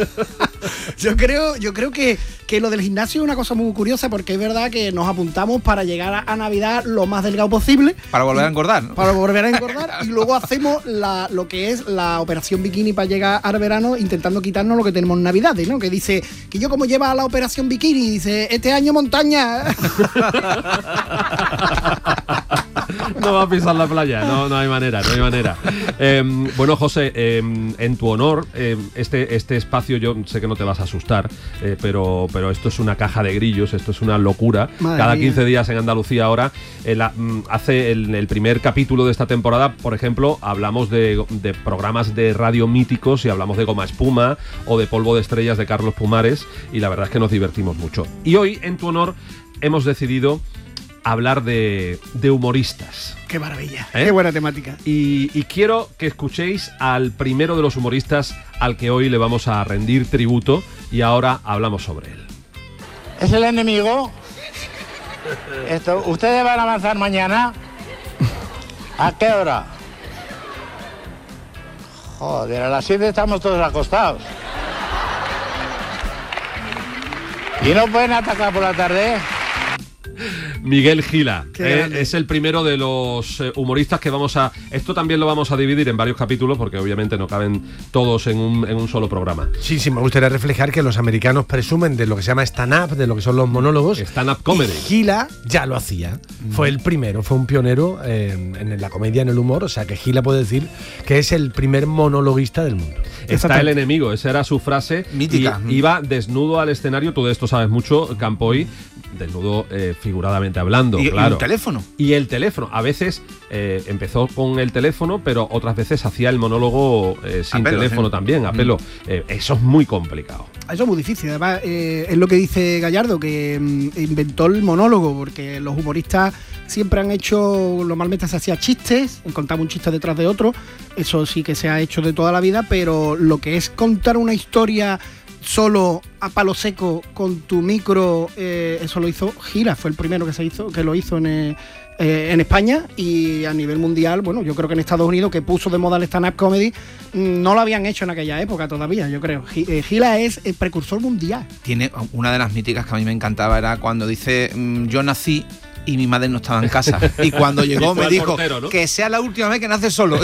[SPEAKER 17] Yo creo, yo creo que, que lo del gimnasio es una cosa muy curiosa, porque es verdad que nos apuntamos para llegar a, a Navidad lo más delgado posible.
[SPEAKER 15] Para volver a engordar, ¿no?
[SPEAKER 17] Para volver a engordar y luego hacemos la, lo que es la operación bikini para llegar al verano, intentando quitarnos lo que tenemos en Navidades, ¿no? Que dice que yo como lleva la operación bikini, dice, este año montaña.
[SPEAKER 5] No va a pisar la playa, no, no hay manera, no hay manera. Eh, bueno, José, eh, en tu honor, eh, este, este espacio, yo sé que no te vas a asustar, eh, pero, pero esto es una caja de grillos, esto es una locura.
[SPEAKER 17] Madre
[SPEAKER 5] Cada
[SPEAKER 17] mía.
[SPEAKER 5] quince días en Andalucía ahora, eh, la- mm, hace el, el primer capítulo de esta temporada, por ejemplo, hablamos de, de programas de radio míticos y hablamos de Goma Espuma o de Polvo de Estrellas de Carlos Pumares, y la verdad es que nos divertimos mucho. Y hoy, en tu honor, hemos decidido hablar de, de humoristas.
[SPEAKER 17] Qué maravilla,
[SPEAKER 5] ¿Eh?
[SPEAKER 17] qué buena temática.
[SPEAKER 5] Y, y quiero que escuchéis al primero de los humoristas al que hoy le vamos a rendir tributo, y ahora hablamos sobre él.
[SPEAKER 18] ¿Es el enemigo? Esto, ¿ustedes van a avanzar mañana? ¿A qué hora? Joder, a las siete estamos todos acostados. ¿Y no pueden atacar por la tarde?
[SPEAKER 5] Miguel Gila,
[SPEAKER 17] Qué
[SPEAKER 5] eh,
[SPEAKER 17] grande.
[SPEAKER 5] es el primero de los eh, humoristas que vamos a... Esto también lo vamos a dividir en varios capítulos porque obviamente no caben todos en un, en un solo programa.
[SPEAKER 16] Sí, sí, me gustaría reflejar que los americanos presumen de lo que se llama stand-up, de lo que son los monólogos.
[SPEAKER 5] Stand-up comedy.
[SPEAKER 16] Y Gila ya lo hacía. Mm. Fue el primero, fue un pionero eh, en la comedia, en el humor. O sea que Gila puede decir que es el primer monologuista del mundo.
[SPEAKER 5] Está el enemigo, esa era su frase.
[SPEAKER 15] Mítica.
[SPEAKER 5] Y iba desnudo al escenario, tú de esto sabes mucho, Campoy, desnudo eh, figuradamente hablando,
[SPEAKER 15] y,
[SPEAKER 5] claro.
[SPEAKER 15] Y el teléfono.
[SPEAKER 5] Y el teléfono. A veces eh, empezó con el teléfono, pero otras veces hacía el monólogo eh, sin
[SPEAKER 15] pelo,
[SPEAKER 5] teléfono
[SPEAKER 15] sí.
[SPEAKER 5] también, a pelo. Mm. Eh, eso es muy complicado.
[SPEAKER 17] Eso es muy difícil. Además, eh, es lo que dice Gallardo, que mm, inventó el monólogo, porque los humoristas siempre han hecho, normalmente se hacía chistes, contaba un chiste detrás de otro, eso sí que se ha hecho de toda la vida, pero lo que es contar una historia solo a palo seco con tu micro, eh, eso lo hizo Gila, fue el primero que se hizo, que lo hizo en, eh, en España, y a nivel mundial, bueno, yo creo que en Estados Unidos, que puso de moda el stand-up comedy, no lo habían hecho en aquella época todavía, yo creo. Gila es el precursor mundial.
[SPEAKER 15] Tiene una de las míticas que a mí me encantaba, era cuando dice, mmm, yo nací y mi madre no estaba en casa. Y cuando llegó me dijo, portero, ¿no? Que sea la última vez que nace solo.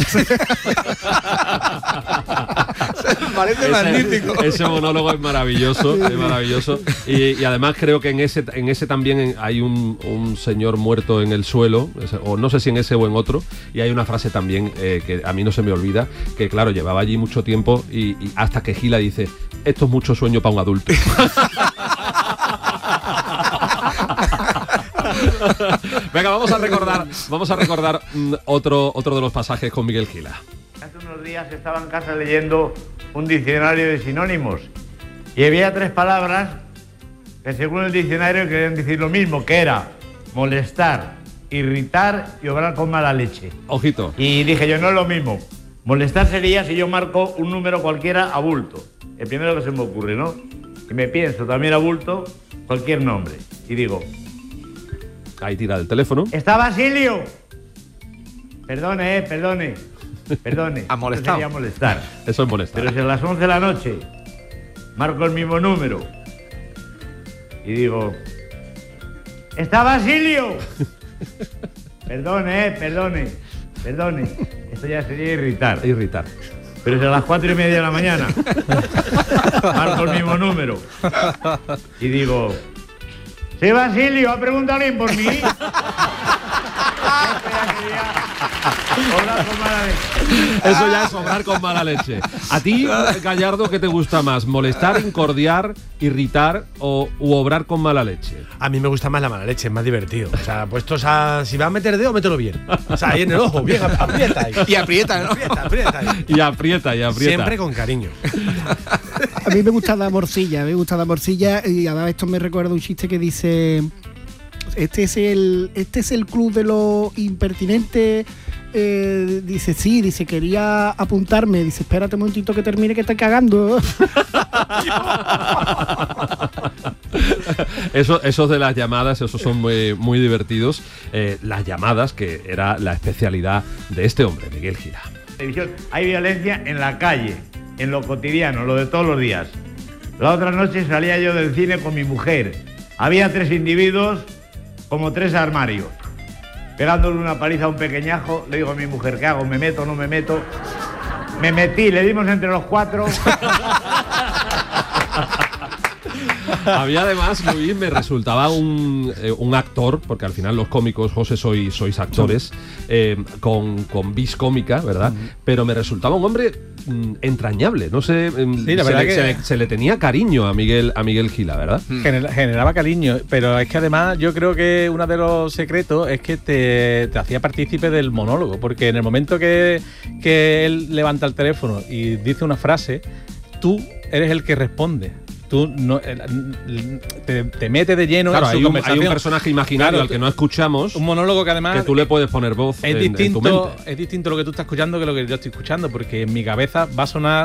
[SPEAKER 15] Parece
[SPEAKER 5] ese,
[SPEAKER 15] magnífico.
[SPEAKER 5] Ese monólogo es maravilloso, es maravilloso. Y, y además creo que en ese, en ese también hay un, un señor muerto en el suelo, o no sé si en ese o en otro, y hay una frase también eh, que a mí no se me olvida, que claro, llevaba allí mucho tiempo y, y hasta que Gila dice, esto es mucho sueño para un adulto. Venga, vamos a recordar, vamos a recordar mm, otro, otro de los pasajes con Miguel Gila.
[SPEAKER 19] Hace unos días estaba en casa leyendo un diccionario de sinónimos y había tres palabras que según el diccionario querían decir lo mismo, que era molestar, irritar y obrar con mala leche.
[SPEAKER 5] Ojito.
[SPEAKER 19] Y dije yo, no es lo mismo. Molestar sería si yo marco un número cualquiera a bulto. El primero que se me ocurre, ¿no? Y me pienso también a bulto cualquier nombre. Y digo...
[SPEAKER 5] Ahí tira el teléfono.
[SPEAKER 19] ¿Está Basilio? Perdone, eh, perdone. Perdone.
[SPEAKER 15] Ha molestado.
[SPEAKER 19] Eso sería molestar.
[SPEAKER 5] Eso es molestar.
[SPEAKER 19] Pero si a las once de la noche marco el mismo número y digo... ¿Está Basilio? Perdone, eh, perdone. Perdone. Esto ya sería irritar.
[SPEAKER 5] Irritar.
[SPEAKER 19] Pero si a las cuatro y media de la mañana marco el mismo número y digo... Sí, Basilio, ¿ha preguntado alguien por mí?
[SPEAKER 5] Eso ya es obrar con mala leche. ¿A ti, Gallardo, qué te gusta más? ¿Molestar, incordiar, irritar o u obrar con mala leche?
[SPEAKER 16] A mí me gusta más la mala leche, es más divertido. O sea, puestos a... Si vas a meter dedo, mételo bien. O sea, ahí en el ojo, bien, aprieta ahí.
[SPEAKER 15] Y aprieta, ¿no?
[SPEAKER 16] Aprieta, aprieta ahí.
[SPEAKER 5] Y aprieta, y aprieta.
[SPEAKER 16] Siempre con cariño.
[SPEAKER 17] A mí me gusta la morcilla, me gusta la morcilla, y además esto me recuerda un chiste que dice... Este es el, este es el club de los impertinentes. Eh, dice, sí, dice, quería apuntarme. Dice, espérate un momentito que termine, que está cagando.
[SPEAKER 5] Eso, esos de las llamadas, esos son muy, muy divertidos. Eh, las llamadas, que era la especialidad de este hombre, Miguel Gila.
[SPEAKER 19] Hay violencia en la calle, en lo cotidiano, lo de todos los días. La otra noche salía yo del cine con mi mujer. Había tres individuos, como tres armarios, pegándole una paliza a un pequeñajo. Le digo a mi mujer, ¿qué hago? ¿Me meto o no me meto? Me metí, le dimos entre los cuatro.
[SPEAKER 5] Había además, Luis, me resultaba un, eh, un actor, porque al final los cómicos, José, sois, sois actores, eh, con, con vis cómica, ¿verdad? Uh-huh. Pero me resultaba un hombre mm, entrañable, no sé,
[SPEAKER 20] sí, la
[SPEAKER 5] se,
[SPEAKER 20] verdad
[SPEAKER 5] le,
[SPEAKER 20] que...
[SPEAKER 5] se, le, se le tenía cariño a Miguel, a Miguel Gila, ¿verdad?
[SPEAKER 20] Gener, generaba cariño, pero es que además yo creo que uno de los secretos es que te, te hacía partícipe del monólogo, porque en el momento que, que él levanta el teléfono y dice una frase, tú eres el que responde. Tú no, te, te metes de lleno
[SPEAKER 5] claro,
[SPEAKER 20] en su
[SPEAKER 5] hay un,
[SPEAKER 20] conversación.
[SPEAKER 5] Hay un personaje imaginario claro, al que no escuchamos.
[SPEAKER 20] Un monólogo que además...
[SPEAKER 5] Que tú le puedes poner voz
[SPEAKER 20] es
[SPEAKER 5] en,
[SPEAKER 20] distinto,
[SPEAKER 5] en tu mente.
[SPEAKER 20] Es distinto lo que tú estás escuchando que lo que yo estoy escuchando, porque en mi cabeza va a sonar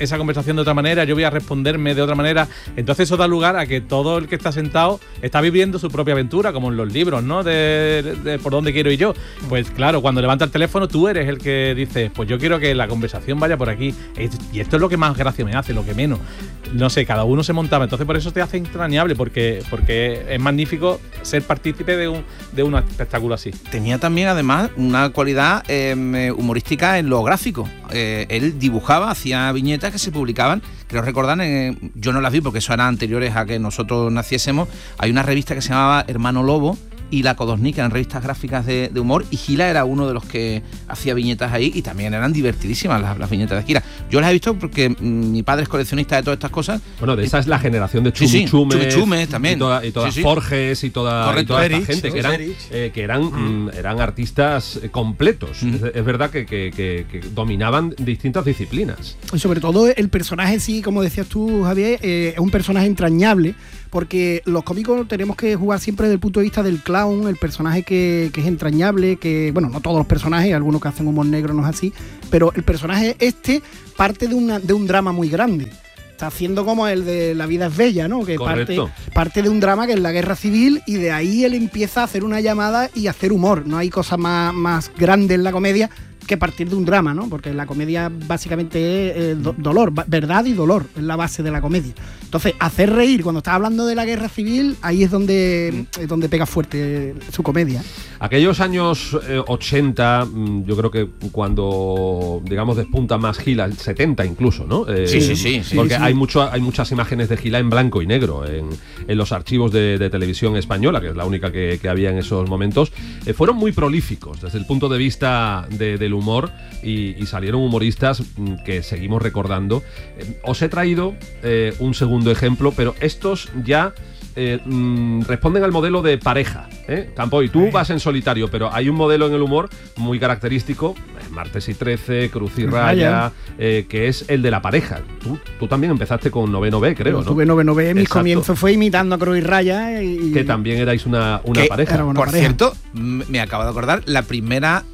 [SPEAKER 20] esa conversación de otra manera, yo voy a responderme de otra manera. Entonces eso da lugar a que todo el que está sentado está viviendo su propia aventura, como en los libros, ¿no? De, de, de por dónde quiero ir yo. Pues claro, cuando levanta el teléfono tú eres el que dices, pues yo quiero que la conversación vaya por aquí. Y esto es lo que más gracia me hace, lo que menos. No sé, cada uno se montaba. Entonces por eso te hace entrañable, porque, porque es magnífico ser partícipe de un, de un espectáculo así.
[SPEAKER 15] Tenía también además una cualidad eh, humorística en lo gráfico. Eh, él dibujaba, hacía viñetas que se publicaban, creo recordar, eh, yo no las vi porque eso eran anteriores a que nosotros naciésemos. Hay una revista que se llamaba Hermano Lobo y La Codorniz, que eran revistas gráficas de, de humor, y Gila era uno de los que hacía viñetas ahí, y también eran divertidísimas las, las viñetas de Gila. Yo las he visto porque mmm, mi padre es coleccionista de todas estas cosas.
[SPEAKER 5] Bueno, de esa es la generación de
[SPEAKER 15] Chumi
[SPEAKER 5] Chumi
[SPEAKER 15] sí, sí, Chumi también.
[SPEAKER 5] Y, toda, y todas
[SPEAKER 15] sí, sí.
[SPEAKER 5] Forges y toda, y toda esta
[SPEAKER 15] Erich,
[SPEAKER 5] gente que eran, eh, que eran, mm. eran artistas completos. Mm. Es, es verdad que, que, que, que dominaban distintas disciplinas.
[SPEAKER 17] Y sobre todo el personaje, sí, como decías tú, Javier, eh, es un personaje entrañable, porque los cómicos tenemos que jugar siempre desde el punto de vista del clown, el personaje que, que es entrañable, que, bueno, no todos los personajes, algunos que hacen humor negro no es así, pero el personaje este parte de, una, de un drama muy grande. Está haciendo como el de La vida es bella, ¿no? Que parte, parte de un drama que es la guerra civil, y de ahí él empieza a hacer una llamada y a hacer humor. No hay cosa más, más grande en la comedia que partir de un drama, ¿no? Porque la comedia básicamente es eh, do- dolor, verdad y dolor, es la base de la comedia. Entonces, hacer reír cuando estás hablando de la guerra civil, ahí es donde, es donde pega fuerte su comedia.
[SPEAKER 5] Aquellos años eh, ochenta, yo creo que cuando, digamos, despunta más Gila, setenta incluso, ¿no? Eh,
[SPEAKER 15] sí, sí, sí, sí.
[SPEAKER 5] Porque
[SPEAKER 15] sí, sí.
[SPEAKER 5] Hay, mucho, hay muchas imágenes de Gila en blanco y negro en, en los archivos de, de televisión española, que es la única que, que había en esos momentos. Eh, fueron muy prolíficos desde el punto de vista de, del humor, y, y salieron humoristas que seguimos recordando. Eh, os he traído eh, un segundo ejemplo, pero estos ya eh, mm, responden al modelo de pareja, ¿eh? Campoy, tú vas en solitario, pero hay un modelo en el humor muy característico, eh, Martes y Trece, Cruz y Raya, eh, que es el de la pareja. Tú, tú también empezaste con Noveno B, creo,
[SPEAKER 17] Yo
[SPEAKER 5] ¿no?
[SPEAKER 17] tuve Noveno B, mis
[SPEAKER 5] Exacto.
[SPEAKER 17] comienzos fue imitando a Cruz y Raya. Y,
[SPEAKER 5] que también erais una, una
[SPEAKER 15] que,
[SPEAKER 5] pareja.
[SPEAKER 15] Por
[SPEAKER 17] pareja.
[SPEAKER 15] cierto, me acabo de acordar, la primera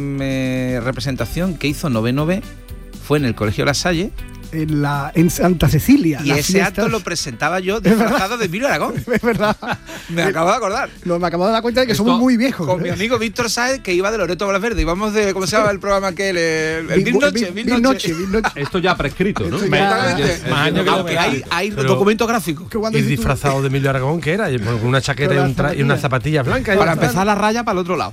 [SPEAKER 15] eh, representación que hizo Noveno B fue en el Colegio La Salle.
[SPEAKER 17] En, la, en Santa Cecilia.
[SPEAKER 15] Y ese fiestas. acto lo presentaba yo disfrazado de Emilio Aragón.
[SPEAKER 17] Es verdad.
[SPEAKER 15] Me acabo de acordar.
[SPEAKER 17] No, me acabo de dar cuenta de que
[SPEAKER 15] Esto,
[SPEAKER 17] somos muy viejos.
[SPEAKER 15] Con mi amigo Víctor Sáez, que iba de Loreto Valverde. Íbamos de, ¿cómo se llama el programa aquel? El, el Mil Noche, Mil Noche. Noche, Mil Noche.
[SPEAKER 5] Esto ya prescrito, ¿no?
[SPEAKER 15] Aunque hay, hay documentos gráficos.
[SPEAKER 16] ¿Y disfrazado de Emilio Aragón qué era? Con una chaqueta y, un tra- y unas zapatillas blancas.
[SPEAKER 15] Para empezar la raya para el otro lado.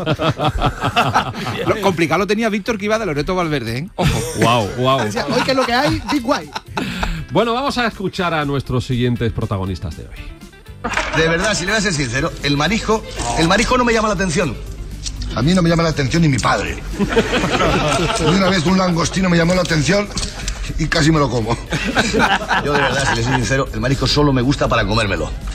[SPEAKER 15] Lo complicado lo tenía Víctor, que iba de Loreto Valverde, ¿eh? Ojo.
[SPEAKER 5] Wow, wow.
[SPEAKER 17] Hoy que es lo que hay, Big White.
[SPEAKER 5] Bueno, vamos a escuchar a nuestros siguientes protagonistas de hoy.
[SPEAKER 21] De verdad, si le voy a ser sincero, el marisco, el marisco no me llama la atención. A mí no me llama la atención ni mi padre. Y una vez un langostino me llamó la atención y casi me lo como. Yo de verdad, si le soy sincero, el marisco solo me gusta para comérmelo. Sí.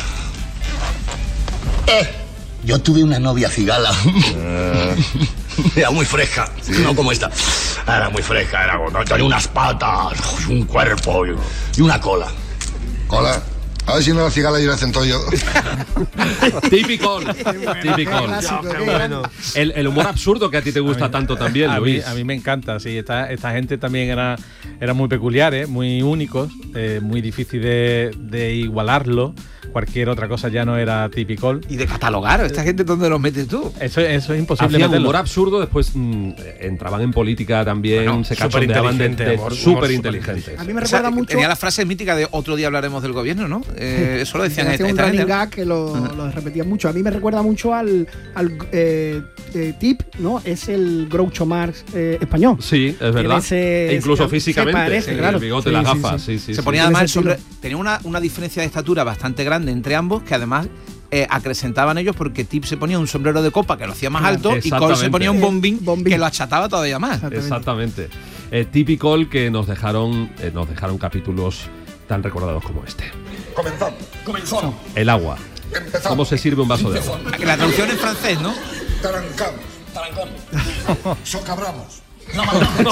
[SPEAKER 21] Eh, yo tuve una novia cigala. Era muy fresca, sí. No como esta. Era muy fresca, era, tenía unas patas, un cuerpo y, y una cola. ¿Cola? A ver si no era cigala y era centollo.
[SPEAKER 5] Típico, típico. Bueno. El, el humor absurdo que a ti te gusta
[SPEAKER 20] mí,
[SPEAKER 5] tanto también,
[SPEAKER 20] a
[SPEAKER 5] Luis.
[SPEAKER 20] Mí, a mí me encanta, sí. Esta, esta gente también era, era muy peculiares, muy únicos, eh, muy difícil de, de igualarlo. Cualquier otra cosa ya no era típico.
[SPEAKER 15] Y de catalogar, ¿esta gente dónde los metes tú?
[SPEAKER 20] Eso, eso es imposible.
[SPEAKER 5] Hacían
[SPEAKER 20] meterlo.
[SPEAKER 5] humor absurdo, después mmm, entraban en política también, bueno, se cachondeaban de, de súper inteligentes.
[SPEAKER 17] A mí me recuerda
[SPEAKER 15] o sea,
[SPEAKER 17] mucho.
[SPEAKER 15] Tenía la frase mítica de otro día hablaremos del gobierno, ¿no? Eh, eso lo decían
[SPEAKER 17] esta, un running gag que lo, lo repetían mucho. A mí me recuerda mucho al, al eh, eh, Tip, ¿no? Es el Groucho Marx eh, español.
[SPEAKER 5] Sí, es verdad.
[SPEAKER 17] Ese,
[SPEAKER 5] e incluso
[SPEAKER 17] se,
[SPEAKER 5] físicamente,
[SPEAKER 17] se parece,
[SPEAKER 5] el
[SPEAKER 17] claro.
[SPEAKER 5] bigote,
[SPEAKER 17] sí,
[SPEAKER 5] las
[SPEAKER 17] sí,
[SPEAKER 5] gafas.
[SPEAKER 17] sí.
[SPEAKER 5] Sí, sí,
[SPEAKER 15] se
[SPEAKER 5] sí.
[SPEAKER 15] ponía además sobre, tenía una, una diferencia de estatura bastante grande entre ambos, que además Eh, acrecentaban ellos, porque Tip se ponía un sombrero de copa que lo hacía más alto y Cole se ponía un bombín, bombín que lo achataba todavía más.
[SPEAKER 5] Exactamente. Eh, Tip y Cole, que nos dejaron, eh, nos dejaron capítulos tan recordados como este.
[SPEAKER 21] Comenzamos. Comenzamos.
[SPEAKER 5] El agua.
[SPEAKER 21] Empezamos.
[SPEAKER 5] ¿Cómo se sirve un vaso de agua?
[SPEAKER 15] La traducción en francés, ¿no?
[SPEAKER 21] Tarancamos. Tarancamos. Socabramos. No, no, no.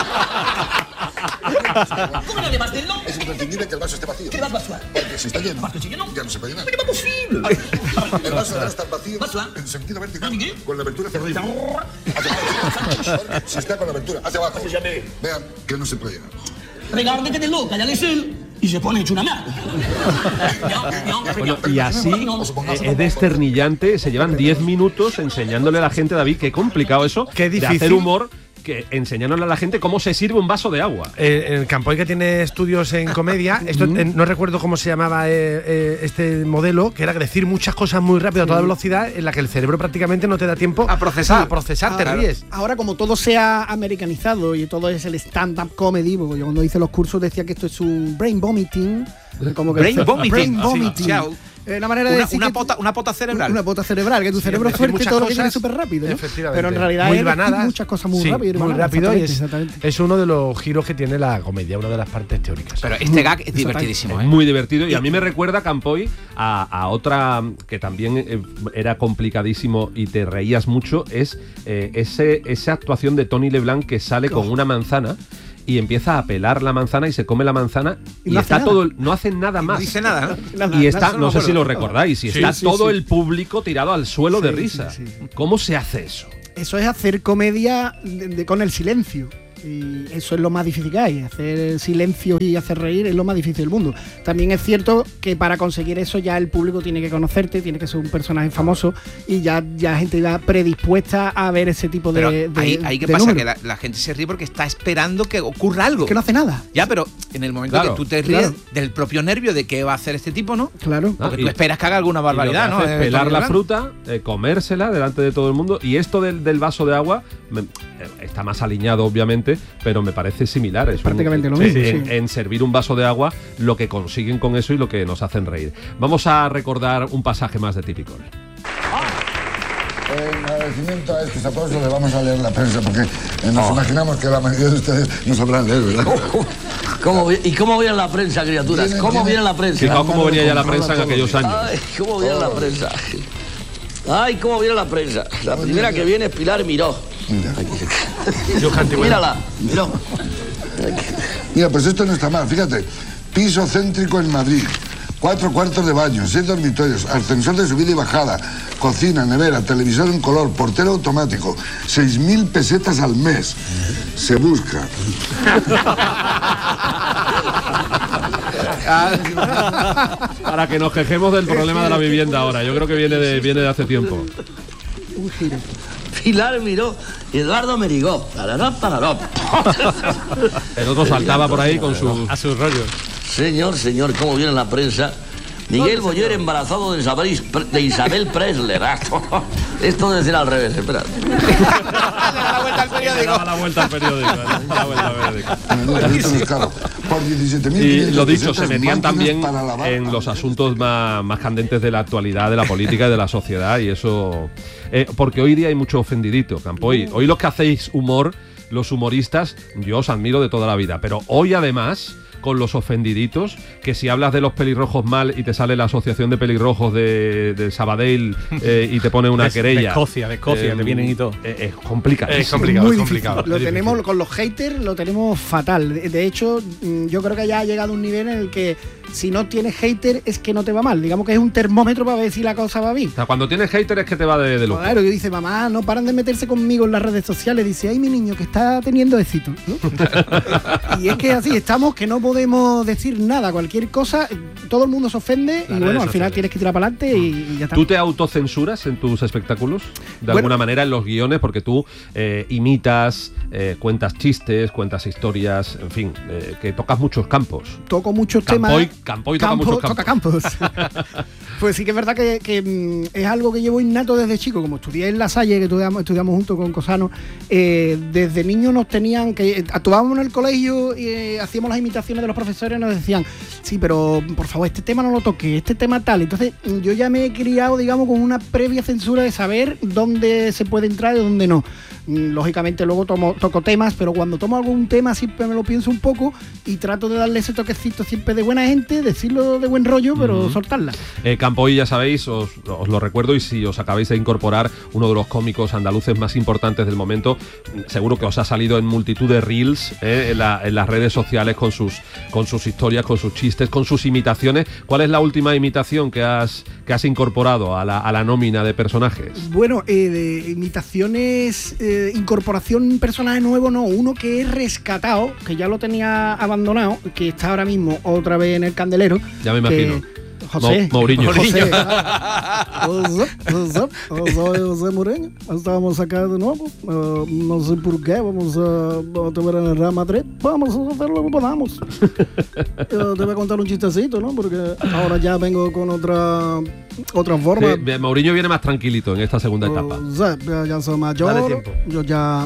[SPEAKER 21] ¿Cómo no le vas del no? Es imprescindible que el vaso esté vacío. ¿Qué vas a vaciar? Porque si está lleno, ya no se puede llenar. ¿Cómo es posible? El vaso debe estar vacío en sentido vertical, con la abertura hacia arriba. Si está con la abertura hacia abajo, vean que no se puede llenar.
[SPEAKER 1] Regarde que te loca, ya es él. Y se pone hecho una mierda.
[SPEAKER 5] Bueno, y así eh, es desternillante, se llevan diez minutos enseñándole a la gente, David, qué complicado eso,
[SPEAKER 16] qué difícil.
[SPEAKER 5] De hacer humor, que enseñándole a la gente cómo se sirve un vaso de agua.
[SPEAKER 16] Eh, el Campoy, que tiene estudios en comedia, esto eh, no recuerdo cómo se llamaba eh, eh, este modelo, que era decir muchas cosas muy rápido a toda velocidad, en la que el cerebro prácticamente no te da tiempo
[SPEAKER 15] a procesar.
[SPEAKER 16] A procesar,
[SPEAKER 17] ahora,
[SPEAKER 16] te ríes.
[SPEAKER 17] Ahora, como todo se ha americanizado y todo es el stand-up comedy, porque yo cuando hice los cursos decía que esto es un brain vomiting. Como que
[SPEAKER 15] brain vomiting.
[SPEAKER 17] Brain vomiting.
[SPEAKER 15] Sí,
[SPEAKER 17] Una manera de
[SPEAKER 15] una,
[SPEAKER 17] decir
[SPEAKER 15] una,
[SPEAKER 17] que
[SPEAKER 15] pota, una pota cerebral.
[SPEAKER 17] Una pota cerebral, que tu
[SPEAKER 16] sí,
[SPEAKER 17] cerebro es fuerte y todo lo que tiene súper rápido, ¿no?
[SPEAKER 16] Efectivamente.
[SPEAKER 17] Pero en realidad
[SPEAKER 16] muy
[SPEAKER 17] es
[SPEAKER 16] banadas,
[SPEAKER 17] muchas cosas muy
[SPEAKER 16] sí,
[SPEAKER 17] rápido.
[SPEAKER 16] Muy
[SPEAKER 17] banadas,
[SPEAKER 16] rápido y es,
[SPEAKER 17] exactamente.
[SPEAKER 16] es uno de los giros que tiene la comedia, una de las partes teóricas.
[SPEAKER 15] Pero este gag es divertidísimo,
[SPEAKER 5] ¿eh? Muy divertido y a mí me recuerda, Campoy, a, a otra que también eh, era complicadísimo y te reías mucho, es eh, ese, esa actuación de Tony Leblanc que sale con una manzana y empieza a pelar la manzana y se come la manzana y, y no está todo, no hacen nada más.
[SPEAKER 15] No dice nada, ¿no?
[SPEAKER 5] Y está, no sé si lo recordáis, y
[SPEAKER 17] sí,
[SPEAKER 5] está
[SPEAKER 17] sí,
[SPEAKER 5] todo
[SPEAKER 17] sí.
[SPEAKER 5] el público tirado al suelo
[SPEAKER 17] sí,
[SPEAKER 5] de risa.
[SPEAKER 17] Sí, sí.
[SPEAKER 5] ¿Cómo se hace eso?
[SPEAKER 17] Eso es hacer comedia de, de, con el silencio. Y eso es lo más difícil que hay. Hacer silencio y hacer reír es lo más difícil del mundo. También es cierto que para conseguir eso ya el público tiene que conocerte, tiene que ser un personaje famoso y ya, ya gente va predispuesta a ver ese tipo de.
[SPEAKER 15] Pero
[SPEAKER 17] de
[SPEAKER 15] ahí, ahí ¿qué
[SPEAKER 17] de
[SPEAKER 15] pasa?
[SPEAKER 17] número.
[SPEAKER 15] Que la, la gente se ríe porque está esperando que ocurra algo.
[SPEAKER 17] Que no hace nada.
[SPEAKER 15] Ya, pero en el momento
[SPEAKER 5] claro,
[SPEAKER 15] que tú te ríes
[SPEAKER 17] claro.
[SPEAKER 15] del propio nervio de qué va a hacer este tipo, ¿no?
[SPEAKER 17] Claro.
[SPEAKER 15] Porque
[SPEAKER 5] Ah,
[SPEAKER 15] tú esperas que haga alguna barbaridad, ¿no?
[SPEAKER 5] Es pelar la fruta, eh, comérsela delante de todo el mundo. Y esto del, del vaso de agua me, eh, está más alineado, obviamente, pero me parece similar. Es
[SPEAKER 17] prácticamente
[SPEAKER 5] un,
[SPEAKER 17] lo mismo.
[SPEAKER 5] En,
[SPEAKER 17] sí.
[SPEAKER 5] en servir un vaso de agua, lo que consiguen con eso y lo que nos hacen reír. Vamos a recordar un pasaje más de Típico.
[SPEAKER 21] En agradecimiento a estos aplausos le vamos a leer la prensa porque eh, nos oh. imaginamos que la mayoría de ustedes no sabrán leer, ¿verdad?
[SPEAKER 1] ¿Cómo, ¿Y cómo viene la prensa, criaturas?
[SPEAKER 21] ¿Tiene,
[SPEAKER 1] ¿Cómo
[SPEAKER 21] tiene,
[SPEAKER 1] viene la prensa?
[SPEAKER 5] Fijaos cómo venía ya la prensa en aquellos años.
[SPEAKER 1] Ay, ¿cómo viene oh. la prensa? Ay, ¿cómo viene la prensa? La primera que viene es Pilar Miró.
[SPEAKER 21] Mira.
[SPEAKER 1] Mírala, Miró.
[SPEAKER 21] Mira, pues esto no está mal, fíjate. Piso céntrico en Madrid. Cuatro cuartos de baño, seis dormitorios, ascensor de subida y bajada, cocina, nevera, televisor en color, portero automático, seis mil pesetas al mes. Se busca.
[SPEAKER 5] Para que nos quejemos del problema de la vivienda ahora. Yo creo que viene de, viene de hace tiempo.
[SPEAKER 1] Un giro. Pilar Miró y Eduardo Merigó. Parará, parará.
[SPEAKER 5] El otro saltaba por ahí con su,
[SPEAKER 20] a sus rollos.
[SPEAKER 1] Señor, señor, ¿cómo viene la prensa? Miguel Boyer embarazado de Isabel, de Isabel Presler. Esto debe ser al revés, espera.
[SPEAKER 15] Da la vuelta al periódico.
[SPEAKER 5] Da la vuelta al periódico. Da la vuelta al periódico.
[SPEAKER 21] Por diecisiete mil
[SPEAKER 5] y lo dicho, se metían también en los asuntos más, más candentes de la actualidad, de la política y de la sociedad, y eso... Eh, porque hoy día hay mucho ofendidito, Campoy. Hoy los que hacéis humor, los humoristas, yo os admiro de toda la vida, pero hoy además... con los ofendiditos, que si hablas de los pelirrojos mal y te sale la asociación de pelirrojos de, de Sabadell eh, y te pone una
[SPEAKER 20] de,
[SPEAKER 5] querella.
[SPEAKER 20] De Escocia, de Escocia,
[SPEAKER 5] eh,
[SPEAKER 20] te vienen y todo.
[SPEAKER 5] Es complicado.
[SPEAKER 20] Es complicado,
[SPEAKER 17] muy
[SPEAKER 20] es complicado.
[SPEAKER 17] Lo
[SPEAKER 20] es
[SPEAKER 17] tenemos
[SPEAKER 20] difícil.
[SPEAKER 17] con los haters, lo tenemos fatal. De, de hecho, yo creo que ya ha llegado un nivel en el que si no tienes hater es que no te va mal. Digamos que es un termómetro para ver si la cosa va bien.
[SPEAKER 5] O sea, cuando tienes hater es que te va de, de lujo.
[SPEAKER 17] Claro, que dice, mamá, no paran de meterse conmigo en las redes sociales. Dice, ay, mi niño, que está teniendo éxito, ¿no? Y es que así estamos, que no podemos decir nada, cualquier cosa, todo el mundo se ofende y bueno, al final tienes que tirar para adelante y, y ya está.
[SPEAKER 5] ¿Tú te autocensuras en tus espectáculos? De
[SPEAKER 17] bueno,
[SPEAKER 5] alguna manera en los guiones, porque tú eh, imitas, eh, cuentas chistes, cuentas historias, en fin, eh, que tocas muchos campos.
[SPEAKER 17] Toco muchos
[SPEAKER 5] Campoy,
[SPEAKER 17] temas.
[SPEAKER 5] Campoy toca
[SPEAKER 17] Campo,
[SPEAKER 5] muchos campos.
[SPEAKER 17] Toca campos. Pues sí que es verdad que, que mm, es algo que llevo innato desde chico, como estudié en La Salle, que estudiamos, estudiamos junto con Cosano, eh, desde niños nos tenían que, actuábamos en el colegio y eh, hacíamos las imitaciones de los profesores y nos decían, sí, pero por favor, este tema no lo toque, este tema tal. Entonces yo ya me he criado, digamos, con una previa censura de saber dónde se puede entrar y dónde no. Lógicamente luego tomo, toco temas, pero cuando tomo algún tema siempre me lo pienso un poco y trato de darle ese toquecito siempre de buena gente, decirlo de buen rollo, pero uh-huh. soltarla.
[SPEAKER 5] Eh, Campoy, ya sabéis, os, os lo recuerdo, y si os acabáis de incorporar, uno de los cómicos andaluces más importantes del momento, seguro que os ha salido en multitud de reels eh, en, la, en las redes sociales con sus, con sus historias, con sus chistes, con sus imitaciones. ¿Cuál es la última imitación que has, que has incorporado a la, a la nómina de personajes?
[SPEAKER 17] Bueno, eh, de imitaciones, eh, incorporación personaje nuevo, no, uno que es rescatado, que ya lo tenía abandonado, que está ahora mismo otra vez en el candelero.
[SPEAKER 5] Ya me imagino.
[SPEAKER 17] José.
[SPEAKER 5] Mo Mourinho.
[SPEAKER 17] José. José, José Mourinho. Estamos acá de nuevo. Uh, no sé por qué. Vamos a, a tener en el Real Madrid. Vamos a hacer lo que podamos. uh, te voy a contar un chistecito, ¿no? Porque ahora ya vengo con otra otra forma.
[SPEAKER 5] Sí, Mourinho viene más tranquilito en esta segunda etapa.
[SPEAKER 17] Uh, sí, ya, ya soy mayor.
[SPEAKER 16] Dale tiempo.
[SPEAKER 17] Yo ya.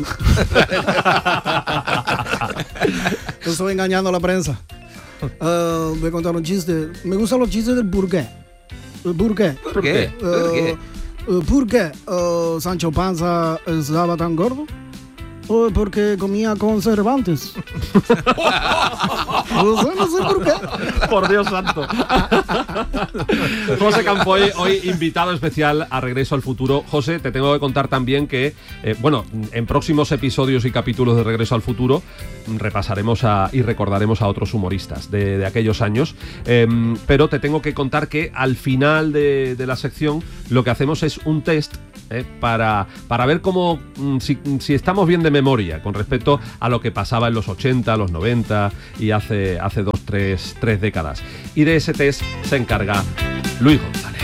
[SPEAKER 17] Yo estoy engañando a la prensa. Uh, voy a contar un chiste. Me gustan los chistes del burgués. ¿El burgués?
[SPEAKER 15] ¿Por qué? ¿Por qué?
[SPEAKER 17] Uh, uh, ¿Por qué uh, Sancho Panza estaba tan gordo? Uh, porque comía con Cervantes. no, sé, no sé por qué.
[SPEAKER 5] Por Dios santo. José Campoy, hoy invitado especial a Regreso al Futuro. José, te tengo que contar también que, eh, bueno, en próximos episodios y capítulos de Regreso al Futuro repasaremos a, y recordaremos a otros humoristas de, de aquellos años. Eh, pero te tengo que contar que al final de, de la sección lo que hacemos es un test eh, para, para ver cómo si, si estamos bien de memoria con respecto a lo que pasaba en los ochenta, los noventa y hace, hace dos, tres, tres décadas. Y de ese test se encarga Luis González.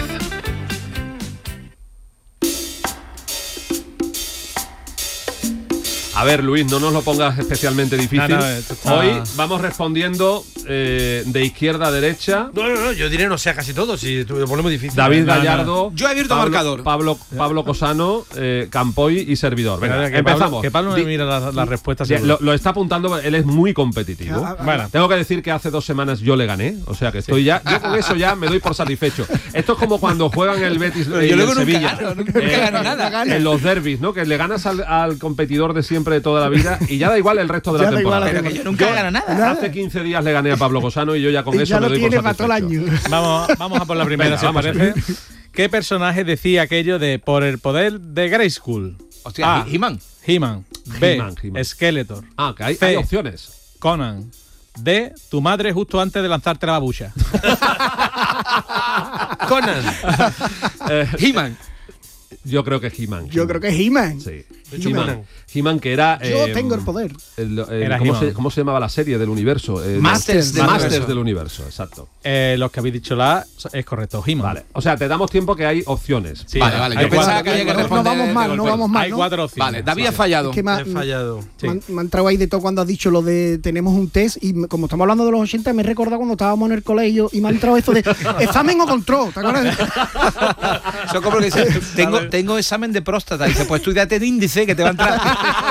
[SPEAKER 5] A ver, Luis, no nos lo pongas especialmente difícil.
[SPEAKER 20] No, no, está...
[SPEAKER 5] Hoy vamos respondiendo eh, de izquierda a derecha.
[SPEAKER 16] No, no, no, yo diré no sea casi todo, si lo ponemos difícil.
[SPEAKER 5] David
[SPEAKER 16] no,
[SPEAKER 5] Gallardo.
[SPEAKER 16] no.
[SPEAKER 15] Yo he abierto
[SPEAKER 5] Pablo,
[SPEAKER 15] marcador.
[SPEAKER 5] Pablo, Pablo Cosano, eh, Campoy y servidor. Venga,
[SPEAKER 20] Venga, que
[SPEAKER 5] empezamos.
[SPEAKER 20] Pablo, que Pablo me mira las la respuestas.
[SPEAKER 5] Lo, lo está apuntando, él es muy competitivo.
[SPEAKER 17] Ah, ah,
[SPEAKER 5] bueno, tengo que decir que hace dos semanas yo le gané, o sea que estoy sí. ya. Yo con eso ya me doy por satisfecho. Esto es como cuando juegan el Betis y el
[SPEAKER 15] nunca
[SPEAKER 5] Sevilla.
[SPEAKER 15] Gano, nunca
[SPEAKER 5] eh,
[SPEAKER 15] gano nada.
[SPEAKER 5] En los derbis, ¿no? Que le ganas al, al competidor de siempre de toda la vida y ya da igual el resto de la temporada.
[SPEAKER 15] Pero que yo nunca gano nada.
[SPEAKER 5] Hace quince días le gané a Pablo Cosano y yo ya con y eso
[SPEAKER 17] ya
[SPEAKER 5] me doy por satisfecho.
[SPEAKER 17] Todo el año.
[SPEAKER 20] Vamos, vamos a por la primera,
[SPEAKER 5] Venga,
[SPEAKER 20] si os parece. ¿Qué personaje decía aquello de por el poder de Grayskull?
[SPEAKER 15] Hostia,
[SPEAKER 20] A.
[SPEAKER 15] He-Man.
[SPEAKER 20] He-Man. B.
[SPEAKER 5] He-Man, He-Man.
[SPEAKER 20] Skeletor.
[SPEAKER 5] Ah, que hay,
[SPEAKER 20] C.
[SPEAKER 5] hay opciones.
[SPEAKER 20] Conan. D. Tu madre justo antes de lanzarte la babucha.
[SPEAKER 16] Conan.
[SPEAKER 5] eh,
[SPEAKER 15] He-Man.
[SPEAKER 5] Yo creo que He-Man.
[SPEAKER 17] Yo
[SPEAKER 5] He-Man.
[SPEAKER 17] creo que es He-Man.
[SPEAKER 5] Sí.
[SPEAKER 16] He-Man.
[SPEAKER 5] He-Man. He-Man que era...
[SPEAKER 17] Yo
[SPEAKER 5] eh,
[SPEAKER 17] tengo el poder.
[SPEAKER 5] El, el,
[SPEAKER 20] Era
[SPEAKER 5] ¿cómo,
[SPEAKER 20] He-Man.
[SPEAKER 5] se, ¿Cómo se llamaba la serie del universo? Eh,
[SPEAKER 15] Masters
[SPEAKER 5] de
[SPEAKER 15] del
[SPEAKER 5] Masters
[SPEAKER 15] universo.
[SPEAKER 5] del universo, exacto.
[SPEAKER 20] Eh, los que habéis dicho la A es correcto. He-Man.
[SPEAKER 5] Vale. O sea, te damos tiempo que hay opciones.
[SPEAKER 20] Sí,
[SPEAKER 15] Vale, vale.
[SPEAKER 20] hay
[SPEAKER 15] Yo pensaba
[SPEAKER 20] cuatro-
[SPEAKER 15] que había que
[SPEAKER 17] No, no
[SPEAKER 15] responder.
[SPEAKER 17] vamos mal,
[SPEAKER 15] de
[SPEAKER 17] no
[SPEAKER 15] golpe.
[SPEAKER 17] vamos mal.
[SPEAKER 20] Hay
[SPEAKER 17] ¿no?
[SPEAKER 20] cuatro opciones.
[SPEAKER 15] Vale, David ha
[SPEAKER 20] Vale.
[SPEAKER 15] fallado.
[SPEAKER 17] Es que me, ha-
[SPEAKER 16] He fallado.
[SPEAKER 20] Sí.
[SPEAKER 17] me, han- me ha entrado ahí de todo cuando has dicho lo de tenemos un test y me- como estamos hablando de los ochenta me he recordado cuando estábamos en el colegio y me ha entrado esto de examen o control, ¿te acuerdas?
[SPEAKER 15] Eso es como que dice, tengo, tengo examen de próstata. Y dice, pues estudiate el índice que te va a entrar.